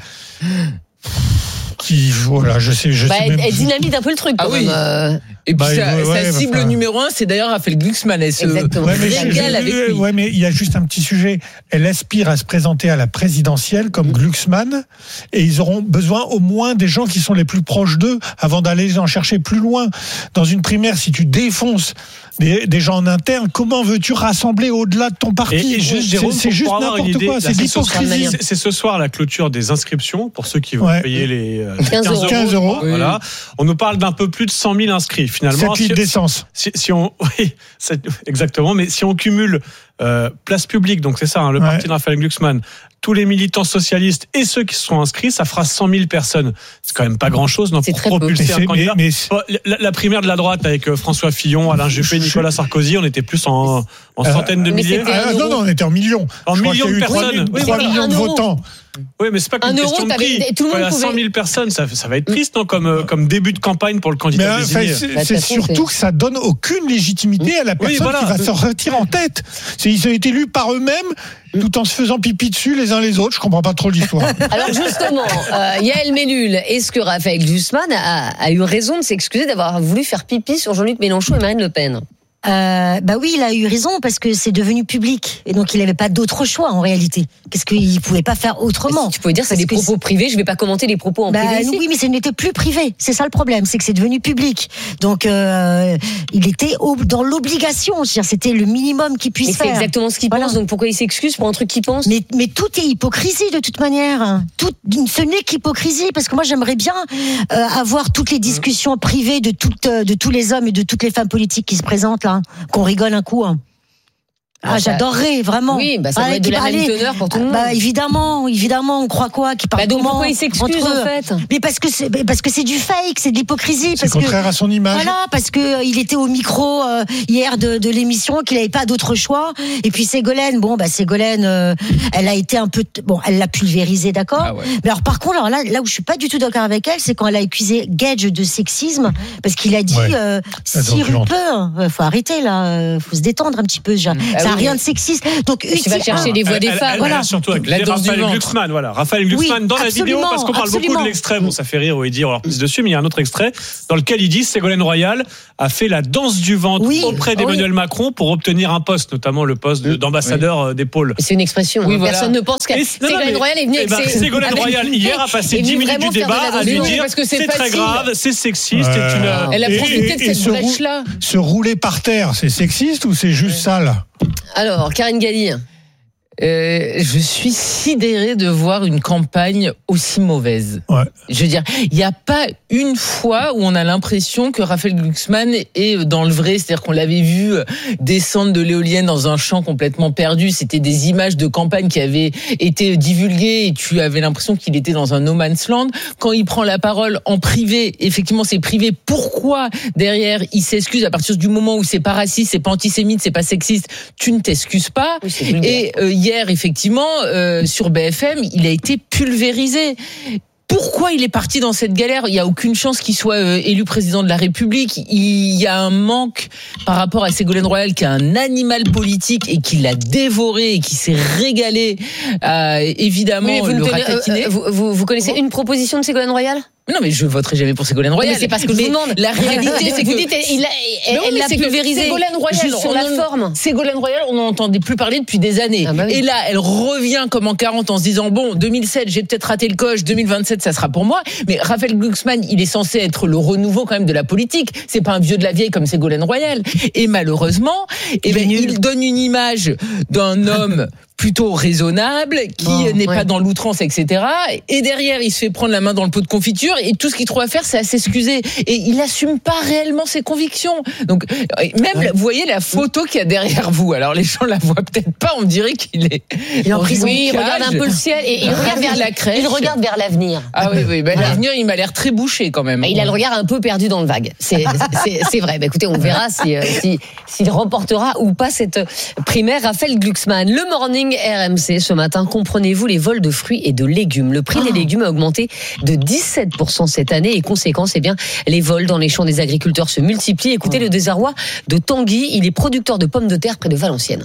Qui, voilà, je sais, je bah, sais même elle dynamite un peu le truc. Quand ah même. Oui. Euh... Et puis bah, sa, ouais, sa cible enfin... numéro un, c'est d'ailleurs Raphaël Glucksmann. Elle se Exactement. Ouais, mais, régale avec lui. Ouais, mais il y a juste un petit sujet. Elle aspire à se présenter à la présidentielle comme Glucksmann, et ils auront besoin au moins des gens qui sont les plus proches d'eux avant d'aller en chercher plus loin. Dans une primaire, si tu défonces des, des gens en interne, comment veux-tu rassembler au-delà de ton parti? Et, et juste, Jérôme, c'est, c'est juste n'importe idée, quoi. C'est l'hypocrisie. C'est, c'est ce soir la clôture des inscriptions pour ceux qui vont ouais. payer les quinze euros. quinze euros. Voilà. On nous parle d'un peu plus de cent mille inscrits finalement. sept litres d'essence. Si, si on, oui, exactement. Mais si on cumule euh, place publique, donc c'est ça, hein, le ouais. parti de Raphaël Glucksmann, tous les militants socialistes et ceux qui se sont inscrits, ça fera cent mille personnes. C'est quand même pas grand-chose, non, pour propulser un candidat. Mais, mais la, la primaire de la droite avec François Fillon, Alain Juppé, Nicolas Sarkozy, on était plus en, en euh, centaines de milliers. Ah, non, non, on était en millions. En Je millions de personnes. trois oui, voilà, millions de votants. Oui, mais c'est pas qu'une question de prix. Quand il y a cent mille personnes, ça, ça va être triste, non, comme, comme début de campagne pour le candidat mais, désigné. C'est, c'est, c'est surtout que ça donne aucune légitimité à la personne oui, voilà. qui va se retirer en tête. C'est, ils ont été élus par eux-mêmes, tout en se faisant pipi dessus les uns les autres. Je comprends pas trop l'histoire. Alors justement, euh, Yael Mellul, est-ce que Raphaël Glucksmann a, a eu raison de s'excuser d'avoir voulu faire pipi sur Jean-Luc Mélenchon et Marine Le Pen? Euh, bah oui, il a eu raison parce que c'est devenu public et donc il n'avait pas d'autre choix en réalité. Qu'est-ce qu'il pouvait pas faire autrement? Si tu pouvais dire c'est des propos c'est... privés, je vais pas commenter les propos en bah, privé. Ici. Oui, mais ce n'était plus privé. C'est ça le problème, c'est que c'est devenu public. Donc euh, il était au, dans l'obligation. C'est-à-dire, c'était le minimum qu'il puisse mais faire. C'est exactement ce qu'il voilà. pense. Donc pourquoi il s'excuse pour un truc qu'il pense? Mais mais tout est hypocrisie de toute manière. Tout ce n'est qu'hypocrisie parce que moi j'aimerais bien euh, avoir toutes les discussions privées de toutes de tous les hommes et de toutes les femmes politiques qui se présentent là, qu'on rigole un coup. Hein. Ah, j'adorerais, vraiment. Oui, bah, ça doit ah, être de la allez, même teneur pour tout le monde. Bah, évidemment, évidemment, on croit quoi? Qui parle bah, donc comment pourquoi il s'excuse, entre... en fait? Mais parce que c'est, parce que c'est du fake, c'est de l'hypocrisie. C'est contraire que, à son image. Voilà, parce que euh, il était au micro euh, hier de, de l'émission, qu'il n'avait pas d'autre choix. Et puis Ségolène, bon, bah, Ségolène, euh, elle a été un peu, bon, elle l'a pulvérisé, d'accord? Ah ouais. Mais alors, par contre, alors là, là où je suis pas du tout d'accord avec elle, c'est quand elle a accusé Gage de sexisme, parce qu'il a dit, ouais. euh, si Rupert, faut arrêter, là, faut se détendre un petit peu, déjà. Ah, ça n'a oui, rien de sexiste. Donc, tu vas chercher les voix des femmes. Elle, voilà. elle a surtout accusé Raphaël Glucksmann, voilà. Raphaël Glucksmann oui, dans la vidéo, parce qu'on parle absolument. beaucoup de l'extrait. Bon, ça fait rire où il dit, on leur pisse dessus, mais il y a un autre extrait dans lequel il dit Ségolène Royal a fait la danse du ventre oui, auprès d'Emmanuel oui. Macron pour obtenir un poste, notamment le poste de, d'ambassadeur oui. des pôles. C'est une expression. Oui, voilà. Personne ne pense qu'à Ségolène Royal est venue avec ses. Ségolène Royal hier a passé dix minutes du débat à lui dire c'est très grave, c'est sexiste. Elle a profité de cette brèche-là. Se rouler par terre, c'est sexiste ou c'est juste sale? Alors, Karine Galli. Euh, je suis sidérée de voir une campagne aussi mauvaise. Ouais. Je veux dire, il n'y a pas une fois où on a l'impression que Raphaël Glucksmann est dans le vrai, c'est-à-dire qu'on l'avait vu descendre de l'éolienne dans un champ complètement perdu. C'était des images de campagne qui avaient été divulguées et tu avais l'impression qu'il était dans un no man's land. Quand il prend la parole en privé, effectivement, c'est privé. Pourquoi derrière il s'excuse à partir du moment où c'est pas raciste, c'est pas antisémite, c'est pas sexiste, tu ne t'excuses pas. Oui, et euh, hier, effectivement, euh, sur B F M, il a été pulvérisé. Pourquoi il est parti dans cette galère? Il n'y a aucune chance qu'il soit euh, élu président de la République. Il y a un manque par rapport à Ségolène Royal, qui est un animal politique et qui l'a dévoré et qui s'est régalé à, évidemment, le ratatiner. Euh, vous, vous, vous connaissez une proposition de Ségolène Royal? Non, mais je voterai jamais pour Ségolène Royal. Mais c'est parce que je vous demande. La réalité, c'est que vous dites, il a, elle, elle l'a pulvérisé. Ségolène Royal, juste sur la forme. Ségolène Royal, on n'en entendait plus parler depuis des années. Ah bah oui. Et là, elle revient comme en quarante en se disant bon, deux mille sept, j'ai peut-être raté le coche. deux mille vingt-sept, ça sera pour moi. Mais Raphaël Glucksmann, il est censé être le renouveau quand même de la politique. C'est pas un vieux de la vieille comme Ségolène Royal. Et malheureusement, eh ben, il donne une image d'un homme plutôt raisonnable, qui oh, n'est ouais. pas dans l'outrance, et cetera. Et derrière, il se fait prendre la main dans le pot de confiture et tout ce qu'il trouve à faire, c'est à s'excuser. Et il n'assume pas réellement ses convictions. Donc, même, ouais. vous voyez la photo qu'il y a derrière vous. Alors, les gens la voient peut-être pas, on dirait qu'il est il en prison. Oui, il regarde un peu le ciel et il regarde vers la crèche. Il regarde vers l'avenir. Ah oui, oui. Ben, voilà. L'avenir, il m'a l'air très bouché quand même. Il a le regard un peu perdu dans le vague. C'est, c'est, c'est vrai. Ben, écoutez, on verra si, si, s'il remportera ou pas cette primaire. Raphaël Glucksmann, le morning R M C ce matin, comprenez-vous les vols de fruits et de légumes? Le prix oh. des légumes a augmenté de dix-sept pour cent cette année et conséquence, eh bien, les vols dans les champs des agriculteurs se multiplient. Écoutez oh. le désarroi de Tanguy, il est producteur de pommes de terre près de Valenciennes.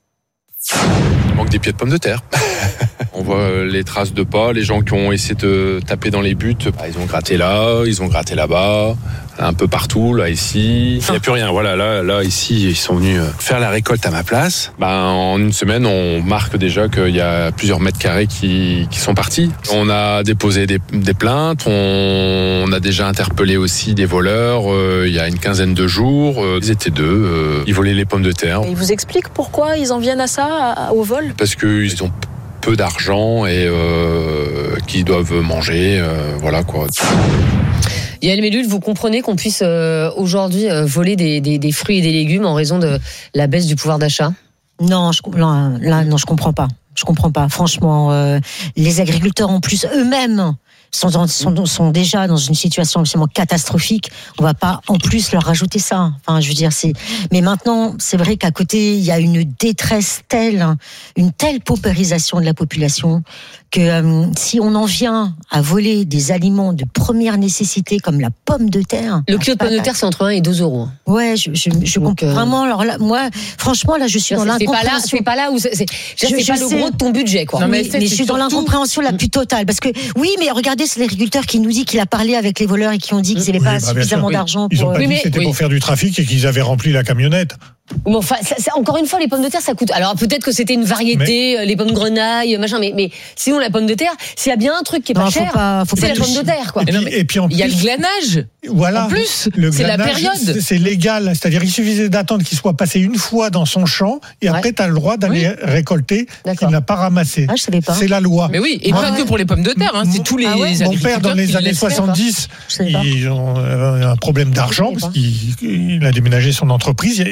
Il manque des pieds de pommes de terre. On voit les traces de pas, les gens qui ont essayé de taper dans les buts, bah, ils ont gratté là, ils ont gratté là-bas, un peu partout, là, ici. Il n'y a plus rien. Voilà, là, là, ici, ils sont venus faire la récolte à ma place. Bah, en une semaine, on marque déjà qu'il y a plusieurs mètres carrés qui, qui sont partis. On a déposé des, des plaintes, on, on a déjà interpellé aussi des voleurs euh, il y a une quinzaine de jours. Euh, ils étaient deux, euh, ils volaient les pommes de terre. Et ils vous expliquent pourquoi ils en viennent à ça, à, au vol? Parce qu'ils ont peu d'argent et euh, qui doivent manger, euh, voilà quoi. Yael Mellul, vous comprenez qu'on puisse euh, aujourd'hui euh, voler des, des, des fruits et des légumes en raison de la baisse du pouvoir d'achat? Non, je, là, là, non, je comprends pas. Je comprends pas. Franchement, euh, les agriculteurs en plus eux-mêmes sont, dans, sont, sont déjà dans une situation absolument catastrophique. On va pas en plus leur rajouter ça. Enfin, je veux dire, c'est. Mais maintenant, c'est vrai qu'à côté, il y a une détresse telle, une telle paupérisation de la population que euh, si on en vient à voler des aliments de première nécessité comme la pomme de terre. Le kilo de pomme de terre, c'est entre un et deux euros. Ouais, je, je, je Donc, comprends euh... vraiment. Alors là, moi, franchement, là, je suis dans l'incompréhension. C'est pas là où c'est, c'est, c'est, c'est pas le gros de ton budget, quoi. Non, mais, oui, mais je suis dans l'incompréhension la plus totale. Parce que, oui, mais regardez, c'est l'agriculteur qui nous dit qu'il a parlé avec les voleurs et qui ont dit qu'ils n'avaient oui, pas bah, suffisamment d'argent pour. Ils ont pas oui, dit mais, que c'était oui. pour faire du trafic et qu'ils avaient rempli la camionnette. Bon, enfin, ça, ça, encore une fois, les pommes de terre, ça coûte. Alors peut-être que c'était une variété, mais... les pommes grenailles, machin, mais, mais sinon la pomme de terre, s'il y a bien un truc qui est pas non, cher, pas, c'est la pomme de terre, quoi. Et puis, et puis en plus, il y a le glanage. Voilà. En plus, le c'est glanage, la période. C'est légal, c'est-à-dire il suffisait d'attendre qu'il soit passé une fois dans son champ et ouais. après tu as le droit d'aller oui. récolter qu'il n'a pas ramassé. Ah, je savais pas. C'est la loi. Mais oui, et ah, pas ouais. que pour les pommes de terre, hein, c'est tous les. Ah ouais. Mon père dans les années soixante-dix, ils ont un problème d'argent parce qu'il a déménagé son entreprise et plus rien.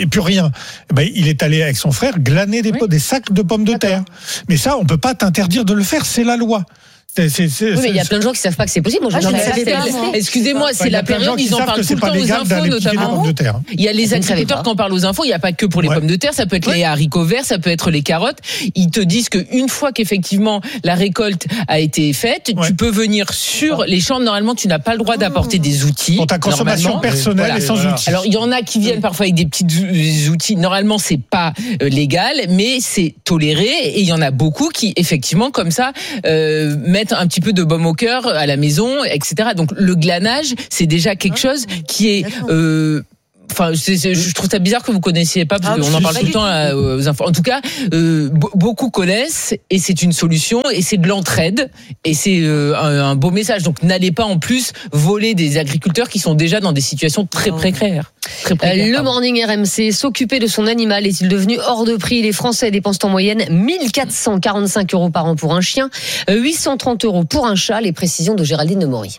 revenir. Ben, il est allé avec son frère glaner des, oui. des sacs de pommes de D'accord. terre. Mais ça, on peut pas t'interdire de le faire, c'est la loi. C'est, c'est, c'est, oui, mais il y a plein de gens qui savent pas que c'est possible. Moi, je ah, ne savais pas. Excusez-moi, c'est la période, ils en parlent tout le temps aux infos, notamment. Il y a les agriculteurs qui en parlent aux infos. Il n'y a pas que pour les ouais. pommes de terre. Ça peut être ouais. les haricots verts, ça peut être les carottes. Ils te disent qu'une fois qu'effectivement la récolte a été faite, ouais. tu peux venir sur ouais. les champs. Normalement, tu n'as pas le droit d'apporter des outils. Pour ta consommation personnelle voilà. et sans voilà. outils. Alors, il y en a qui viennent parfois avec des petits outils. Normalement, c'est pas légal, mais c'est toléré. Et il y en a beaucoup qui, effectivement, comme ça, euh, mettent un petit peu de baume au cœur à la maison, et cetera. Donc le glanage, c'est déjà quelque chose qui est euh, Enfin, c'est, c'est, je trouve ça bizarre que vous connaissiez pas, parce ah, qu'on en parle tout le temps là, aux infos. En tout cas, euh, beaucoup connaissent, et c'est une solution, et c'est de l'entraide, et c'est euh, un, un beau message. Donc, n'allez pas en plus voler des agriculteurs qui sont déjà dans des situations très précaires. Très précaires euh, le Morning R M C, s'occuper de son animal est-il devenu hors de prix? Les Français dépensent en moyenne mille quatre cent quarante-cinq euros par an pour un chien, huit cent trente euros pour un chat. Les précisions de Géraldine de Maury.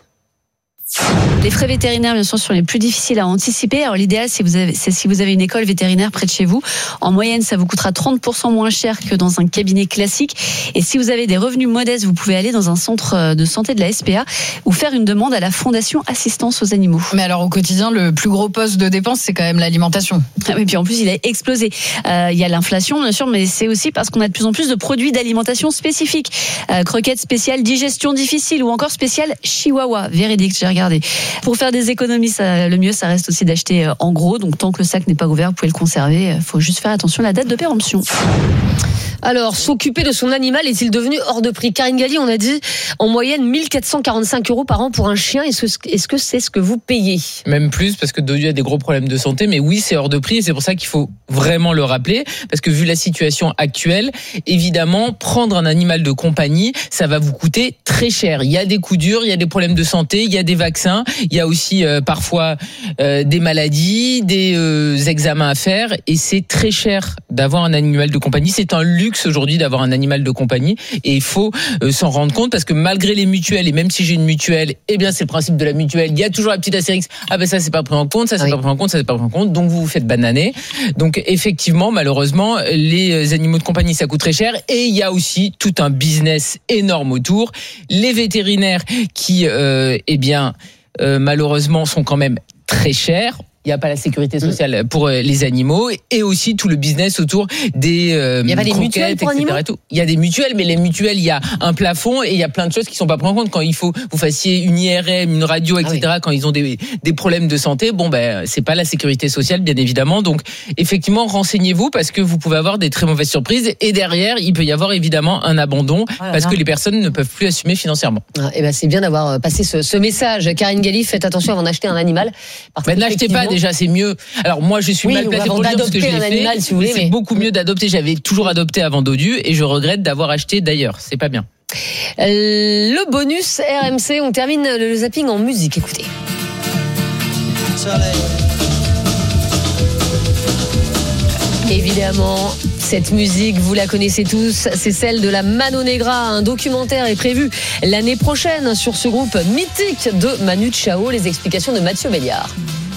Les frais vétérinaires, bien sûr, sont les plus difficiles à anticiper. Alors, l'idéal, c'est, vous avez, c'est si vous avez une école vétérinaire près de chez vous. En moyenne, ça vous coûtera trente pour cent moins cher que dans un cabinet classique. Et si vous avez des revenus modestes, vous pouvez aller dans un centre de santé de la S P A ou faire une demande à la Fondation Assistance aux Animaux. Mais alors, au quotidien, le plus gros poste de dépense, c'est quand même l'alimentation. Ah oui, puis en plus, il a explosé. Euh, il y a l'inflation, bien sûr, mais c'est aussi parce qu'on a de plus en plus de produits d'alimentation spécifiques. Euh, croquettes spéciales, digestion difficile ou encore spéciales chihuahua. Véridique, j'ai regardé. Pour faire des économies, ça, le mieux, ça reste aussi d'acheter en gros. Donc, tant que le sac n'est pas ouvert, vous pouvez le conserver. Il faut juste faire attention à la date de péremption. Alors, s'occuper de son animal est-il devenu hors de prix? Karine Galli, on a dit en moyenne mille quatre cent quarante-cinq euros par an pour un chien. Est-ce que, est-ce que c'est ce que vous payez? Même plus, parce que Dodu a des gros problèmes de santé. Mais oui, c'est hors de prix, et c'est pour ça qu'il faut vraiment le rappeler. Parce que vu la situation actuelle, évidemment, prendre un animal de compagnie, ça va vous coûter très cher. Il y a des coups durs, il y a des problèmes de santé, il y a des vaccins, il y a aussi euh, parfois euh, des maladies, des euh, examens à faire, et c'est très cher d'avoir un animal de compagnie. C'est un luxe aujourd'hui d'avoir un animal de compagnie, et il faut euh, s'en rendre compte, parce que malgré les mutuelles, et même si j'ai une mutuelle, eh bien c'est le principe de la mutuelle, il y a toujours la petite astérix, ah ben ça c'est pas pris en compte, ça c'est oui. pas pris en compte, ça c'est pas pris en compte, donc vous vous faites bananer. Donc effectivement, malheureusement, les animaux de compagnie ça coûte très cher, et il y a aussi tout un business énorme autour. Les vétérinaires qui euh, eh bien euh, malheureusement sont quand même très chers. Il n'y a pas la sécurité sociale pour les animaux, et aussi tout le business autour des euh, il y a pas des mutuelles pour animaux. Et tout. Il y a des mutuelles, mais les mutuelles, il y a un plafond, et il y a plein de choses qui sont pas prises en compte. Quand il faut vous fassiez une I R M, une radio, et cetera. Ah oui. Quand ils ont des des problèmes de santé, bon ben c'est pas la sécurité sociale, bien évidemment. Donc effectivement, renseignez-vous, parce que vous pouvez avoir des très mauvaises surprises, et derrière il peut y avoir évidemment un abandon, oh là là. Parce que les personnes ne peuvent plus assumer financièrement. Ah, et ben c'est bien d'avoir passé ce, ce message. Karine Galli, faites attention avant d'acheter un animal. Mais n'achetez pas. Déjà, c'est mieux. Alors moi, je suis oui, mal placée pour le dire, parce que je l'ai fait. Animal, si vous voulez, c'est mais... beaucoup mieux d'adopter. J'avais toujours adopté avant Dodu, et je regrette d'avoir acheté d'ailleurs. C'est pas bien. Le bonus R M C, on termine le zapping en musique. Écoutez. Évidemment, cette musique, vous la connaissez tous, c'est celle de la Mano Negra. Un documentaire est prévu l'année prochaine sur ce groupe mythique de Manu Chao. Les explications de Mathieu Béliard.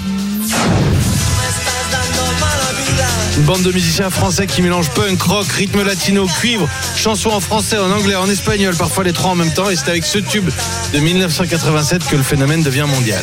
Une bande de musiciens français qui mélangent punk, rock, rythme latino, cuivre, chansons en français, en anglais, en espagnol, parfois les trois en même temps. Et c'est avec ce tube de dix-neuf cent quatre-vingt-sept que le phénomène devient mondial.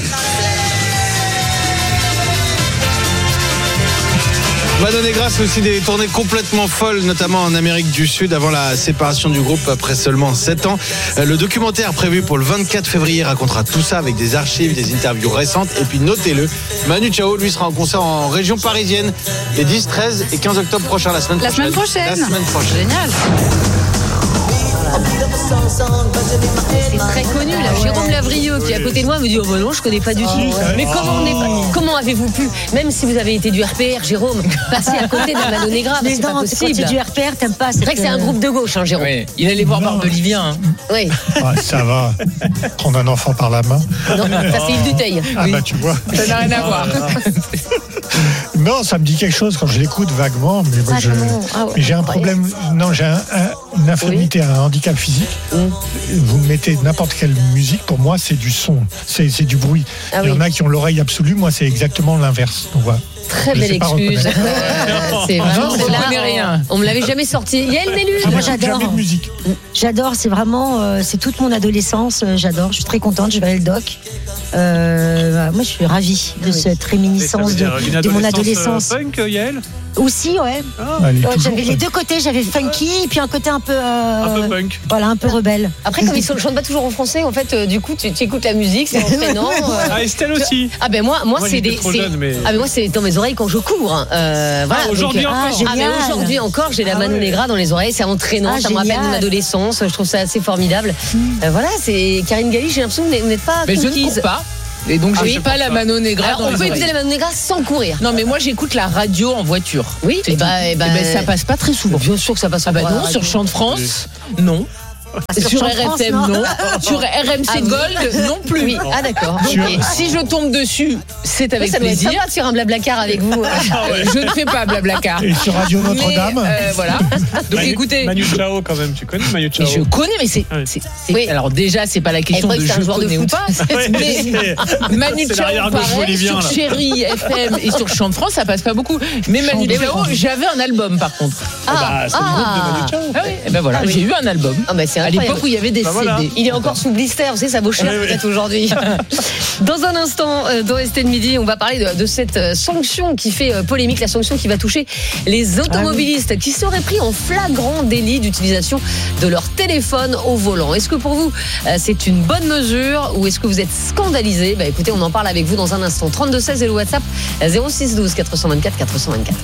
Mano Negra, c'est aussi des tournées complètement folles, notamment en Amérique du Sud, avant la séparation du groupe après seulement sept ans. Le documentaire prévu pour le vingt-quatre février racontera tout ça avec des archives, des interviews récentes. Et puis notez-le, Manu Chao, lui, sera en concert en région parisienne les dix, treize et quinze octobre prochains, la semaine la prochaine. Semaine prochaine. La semaine prochaine. Génial. C'est très connu là. Jérôme Lavrieux qui est à côté de moi me dit oh ben non je connais pas du tout. Mais comment on est pas... comment avez-vous pu, même si vous avez été du R P R, Jérôme, passer à côté de la Mano Negra? Mais c'est non, pas possible. Quand tu es du R P R, t'aimes pas. C'est vrai que c'est un groupe de gauche, hein, Jérôme. Oui. Il allait voir Barbelivien. Hein. Oui. Ouais, ça va. Prendre un enfant par la main. Non, ça c'est Yves Duteil. Ah oui. bah tu vois. Ça n'a rien à voir. Non, ça me dit quelque chose quand je l'écoute vaguement, mais, moi, ah, je... ah, ouais. mais j'ai un problème. Non, j'ai un, un... une infirmité, oui. un handicap physique, mmh. vous mettez n'importe quelle musique, pour moi, c'est du son, c'est, c'est du bruit. Ah, Il y oui. en a qui ont l'oreille absolue, moi, c'est exactement l'inverse. Donc voilà. Très belle excuse. C'est vraiment, c'est là, rien. On me l'avait jamais sorti. Yael Mellul. Ah, moi j'adore. Jamais de musique. J'adore. C'est vraiment, euh, c'est toute mon adolescence. j'adore. Je suis très contente. Je vais aller le doc. Euh, moi, je suis ravie de cette réminiscence de, de mon adolescence. Euh, punk, Yael. Aussi, ouais. Ah, ouais j'avais les deux côtés. J'avais funky et puis un côté un peu. Euh, un peu punk. Voilà, un peu rebelle. Après, comme ils ne chantent pas toujours en français, en fait, euh, du coup, tu, tu écoutes la musique, c'est entraînant. Euh... Ah, Estelle aussi. Ah ben moi, moi, moi c'est des. C'est... Jeune, mais... Ah mais moi, c'est dans mes oreilles quand je cours. Euh, voilà. Ah, aujourd'hui donc, encore. Ah, mais aujourd'hui encore, j'ai la ah, Manu ouais. Negra dans les oreilles. C'est entraînant. Ah, ça génial. me rappelle mon adolescence. Je trouve ça assez formidable. Mmh. Euh, voilà, c'est Karine Galli. J'ai l'impression que vous n'êtes pas. Mais je ne cours pas. Et donc, ah, je n'ai pas la Mano Negra. Alors, on peut écouter la Mano Negra sans courir. Non, mais moi, j'écoute la radio en voiture. Oui, et bah, et bah, et bah, ça passe pas très souvent. Bien sûr que ça passe pas. Ah, bah non, sur Chant de France, non. Ah, sur, sur R F M, non. non. Sur R M C ah, Gold, oui. non plus. Oui. Ah, d'accord. Donc, okay. Si je tombe dessus, c'est avec ça plaisir. Ça doit être sympa de faire un blablacar avec vous. Ah, ouais. Je ne fais pas blablacar. Et sur Radio Notre-Dame. Euh, voilà. Donc, Manu, écoutez. Manu Chao, quand même. Tu connais Manu Chao? Je connais, mais c'est. Ouais. c'est, c'est oui. Alors, déjà, c'est pas la question de je connais ou pas. Mais Manu Chao, pareil, sur Chéri F M et sur Chant de France, ça passe pas beaucoup. Mais Manu Chao, j'avais un album, par contre. Ah, c'est le groupe de Manu Chao. Ah oui, et ben voilà, j'ai eu un album. À l'époque où il y avait des Bah voilà. Il est encore sous blister, vous savez, ça vaut cher oui, peut-être oui. aujourd'hui. Dans un instant, dans Estelle Midi, on va parler de, de cette sanction qui fait polémique, la sanction qui va toucher les automobilistes ah oui. qui seraient pris en flagrant délit d'utilisation de leur téléphone au volant. Est-ce que pour vous, c'est une bonne mesure ou est-ce que vous êtes scandalisé? Bah écoutez, on en parle avec vous dans un instant. trente-deux seize et le WhatsApp zéro six douze quatre cent vingt-quatre quatre cent vingt-quatre.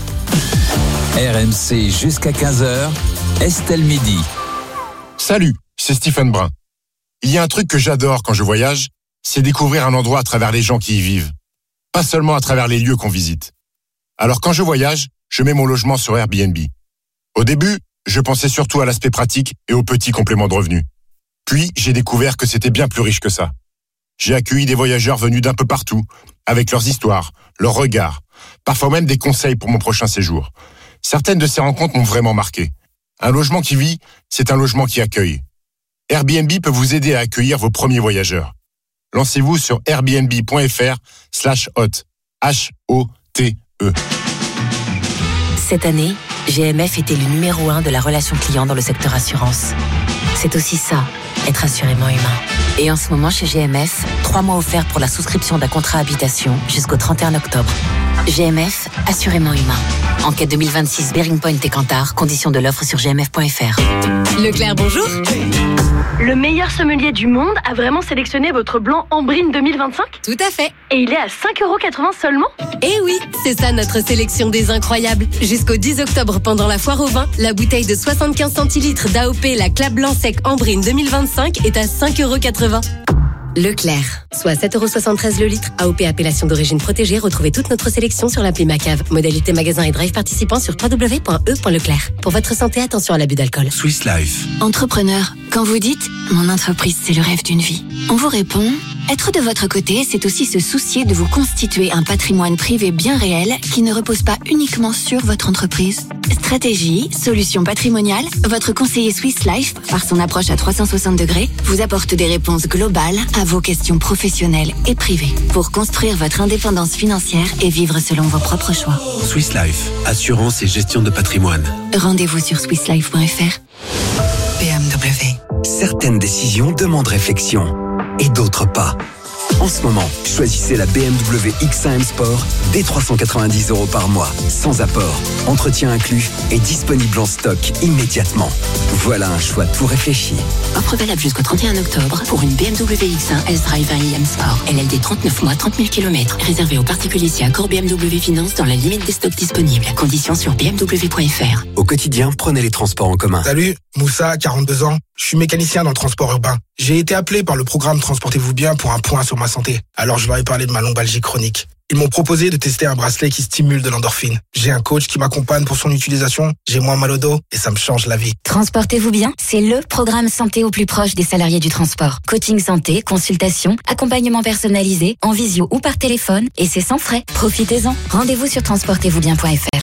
R M C jusqu'à quinze heures, Estelle Midi. Salut, c'est Stephen Brun. Il y a un truc que j'adore quand je voyage, c'est découvrir un endroit à travers les gens qui y vivent. Pas seulement à travers les lieux qu'on visite. Alors quand je voyage, je mets mon logement sur Airbnb. Au début, je pensais surtout à l'aspect pratique et aux petits compléments de revenus. Puis, j'ai découvert que c'était bien plus riche que ça. J'ai accueilli des voyageurs venus d'un peu partout, avec leurs histoires, leurs regards, parfois même des conseils pour mon prochain séjour. Certaines de ces rencontres m'ont vraiment marqué. Un logement qui vit, c'est un logement qui accueille. Airbnb peut vous aider à accueillir vos premiers voyageurs. Lancez-vous sur airbnb.fr slash hot. H O T E. Cette année, G M F était le numéro un de la relation client dans le secteur assurance. C'est aussi ça, être assurément humain. Et en ce moment, chez G M F, trois mois offerts pour la souscription d'un contrat habitation jusqu'au trente et un octobre. G M F, assurément humain. Enquête deux mille vingt-six, Bearing Point et Kantar. Conditions de l'offre sur g m f point f r. Leclerc, bonjour. Le meilleur sommelier du monde a vraiment sélectionné votre blanc Ambrine deux mille vingt-cinq? Tout à fait. Et il est à cinq euros quatre-vingts seulement? Eh oui, c'est ça notre sélection des incroyables. Jusqu'au dix octobre, pendant la foire au vin, la bouteille de soixante-quinze centilitres d'A O P, la Clap Blanc Sec Ambrine deux mille vingt-cinq est à cinq euros quatre-vingts. Leclerc, soit sept euros soixante-treize le litre. A O P appellation d'origine protégée. Retrouvez toute notre sélection sur l'appli Macave. Modalité magasin et drive participants sur w w w point e point leclerc. Pour votre santé, attention à l'abus d'alcool. Swiss Life. Entrepreneur, quand vous dites « Mon entreprise, c'est le rêve d'une vie », on vous répond « Être de votre côté, c'est aussi se soucier de vous constituer un patrimoine privé bien réel qui ne repose pas uniquement sur votre entreprise. » Stratégie, solutions patrimoniales, votre conseiller Swiss Life, par son approche à trois cent soixante degrés, vous apporte des réponses globales à vos questions professionnelles et privées pour construire votre indépendance financière et vivre selon vos propres choix. Swiss Life, assurance et gestion de patrimoine. Rendez-vous sur swiss life point f r. B M W. Certaines décisions demandent réflexion et d'autres pas. En ce moment, choisissez la B M W X un M Sport dès trois cent quatre-vingt-dix euros par mois, sans apport, entretien inclus et disponible en stock immédiatement. Voilà un choix tout réfléchi. Offre valable jusqu'au trente et un octobre pour une B M W X un S-Drive un i M Sport. L L D trente-neuf mois, trente mille kilomètres. Réservé aux particuliers si accord B M W Finance dans la limite des stocks disponibles. Conditions sur b m w point f r. Au quotidien, prenez les transports en commun. Salut, Moussa, quarante-deux ans. Je suis mécanicien dans le transport urbain. J'ai été appelé par le programme Transportez-vous bien pour un point sur ma santé. Alors je leur ai parlé de ma lombalgie chronique. Ils m'ont proposé de tester un bracelet qui stimule de l'endorphine. J'ai un coach qui m'accompagne pour son utilisation. J'ai moins mal au dos et ça me change la vie. Transportez-vous bien, c'est le programme santé au plus proche des salariés du transport. Coaching santé, consultation, accompagnement personnalisé, en visio ou par téléphone, et c'est sans frais. Profitez-en. Rendez-vous sur transportez vous bien point f r.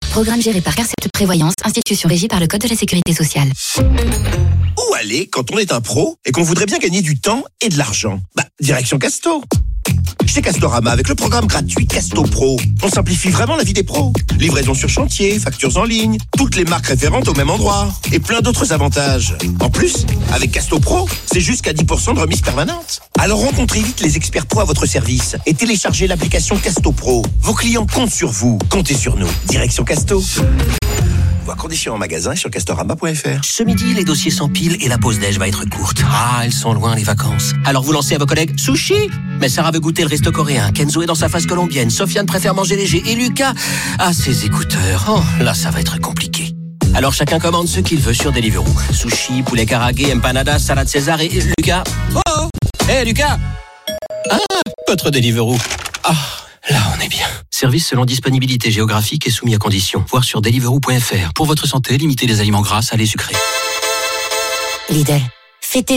Programme géré par Carcept Prévoyance, institution régie par le Code de la Sécurité sociale. Où aller quand on est un pro et qu'on voudrait bien gagner du temps et de l'argent? Bah, direction Casto. Chez Castorama, avec le programme gratuit Casto Pro, on simplifie vraiment la vie des pros. Livraison sur chantier, factures en ligne, toutes les marques référentes au même endroit et plein d'autres avantages. En plus, avec Casto Pro, c'est jusqu'à dix pour cent de remise permanente. Alors rencontrez vite les experts pro à votre service et téléchargez l'application Casto Pro. Vos clients comptent sur vous, comptez sur nous. Direction Casto. Voir conditions en magasin et sur castorama point f r. Ce midi, les dossiers s'empilent et la pause déj va être courte. Ah, elles sont loin les vacances. Alors vous lancez à vos collègues sushi. Mais Sarah veut goûter le resto coréen. Kenzo est dans sa phase colombienne. Sofiane préfère manger léger. Et Lucas a ses écouteurs. Oh, là, ça va être compliqué. Alors chacun commande ce qu'il veut sur Deliveroo. Sushi, poulet karagué, empanadas, salade César et Lucas. Oh, hé hey, Lucas. Ah, votre Deliveroo. Ah. Là, on est bien. Service selon disponibilité géographique et soumis à conditions. Voir sur deliveroo point f r. Pour votre santé, limitez les aliments gras, salés, sucrés. Lidl, fêtez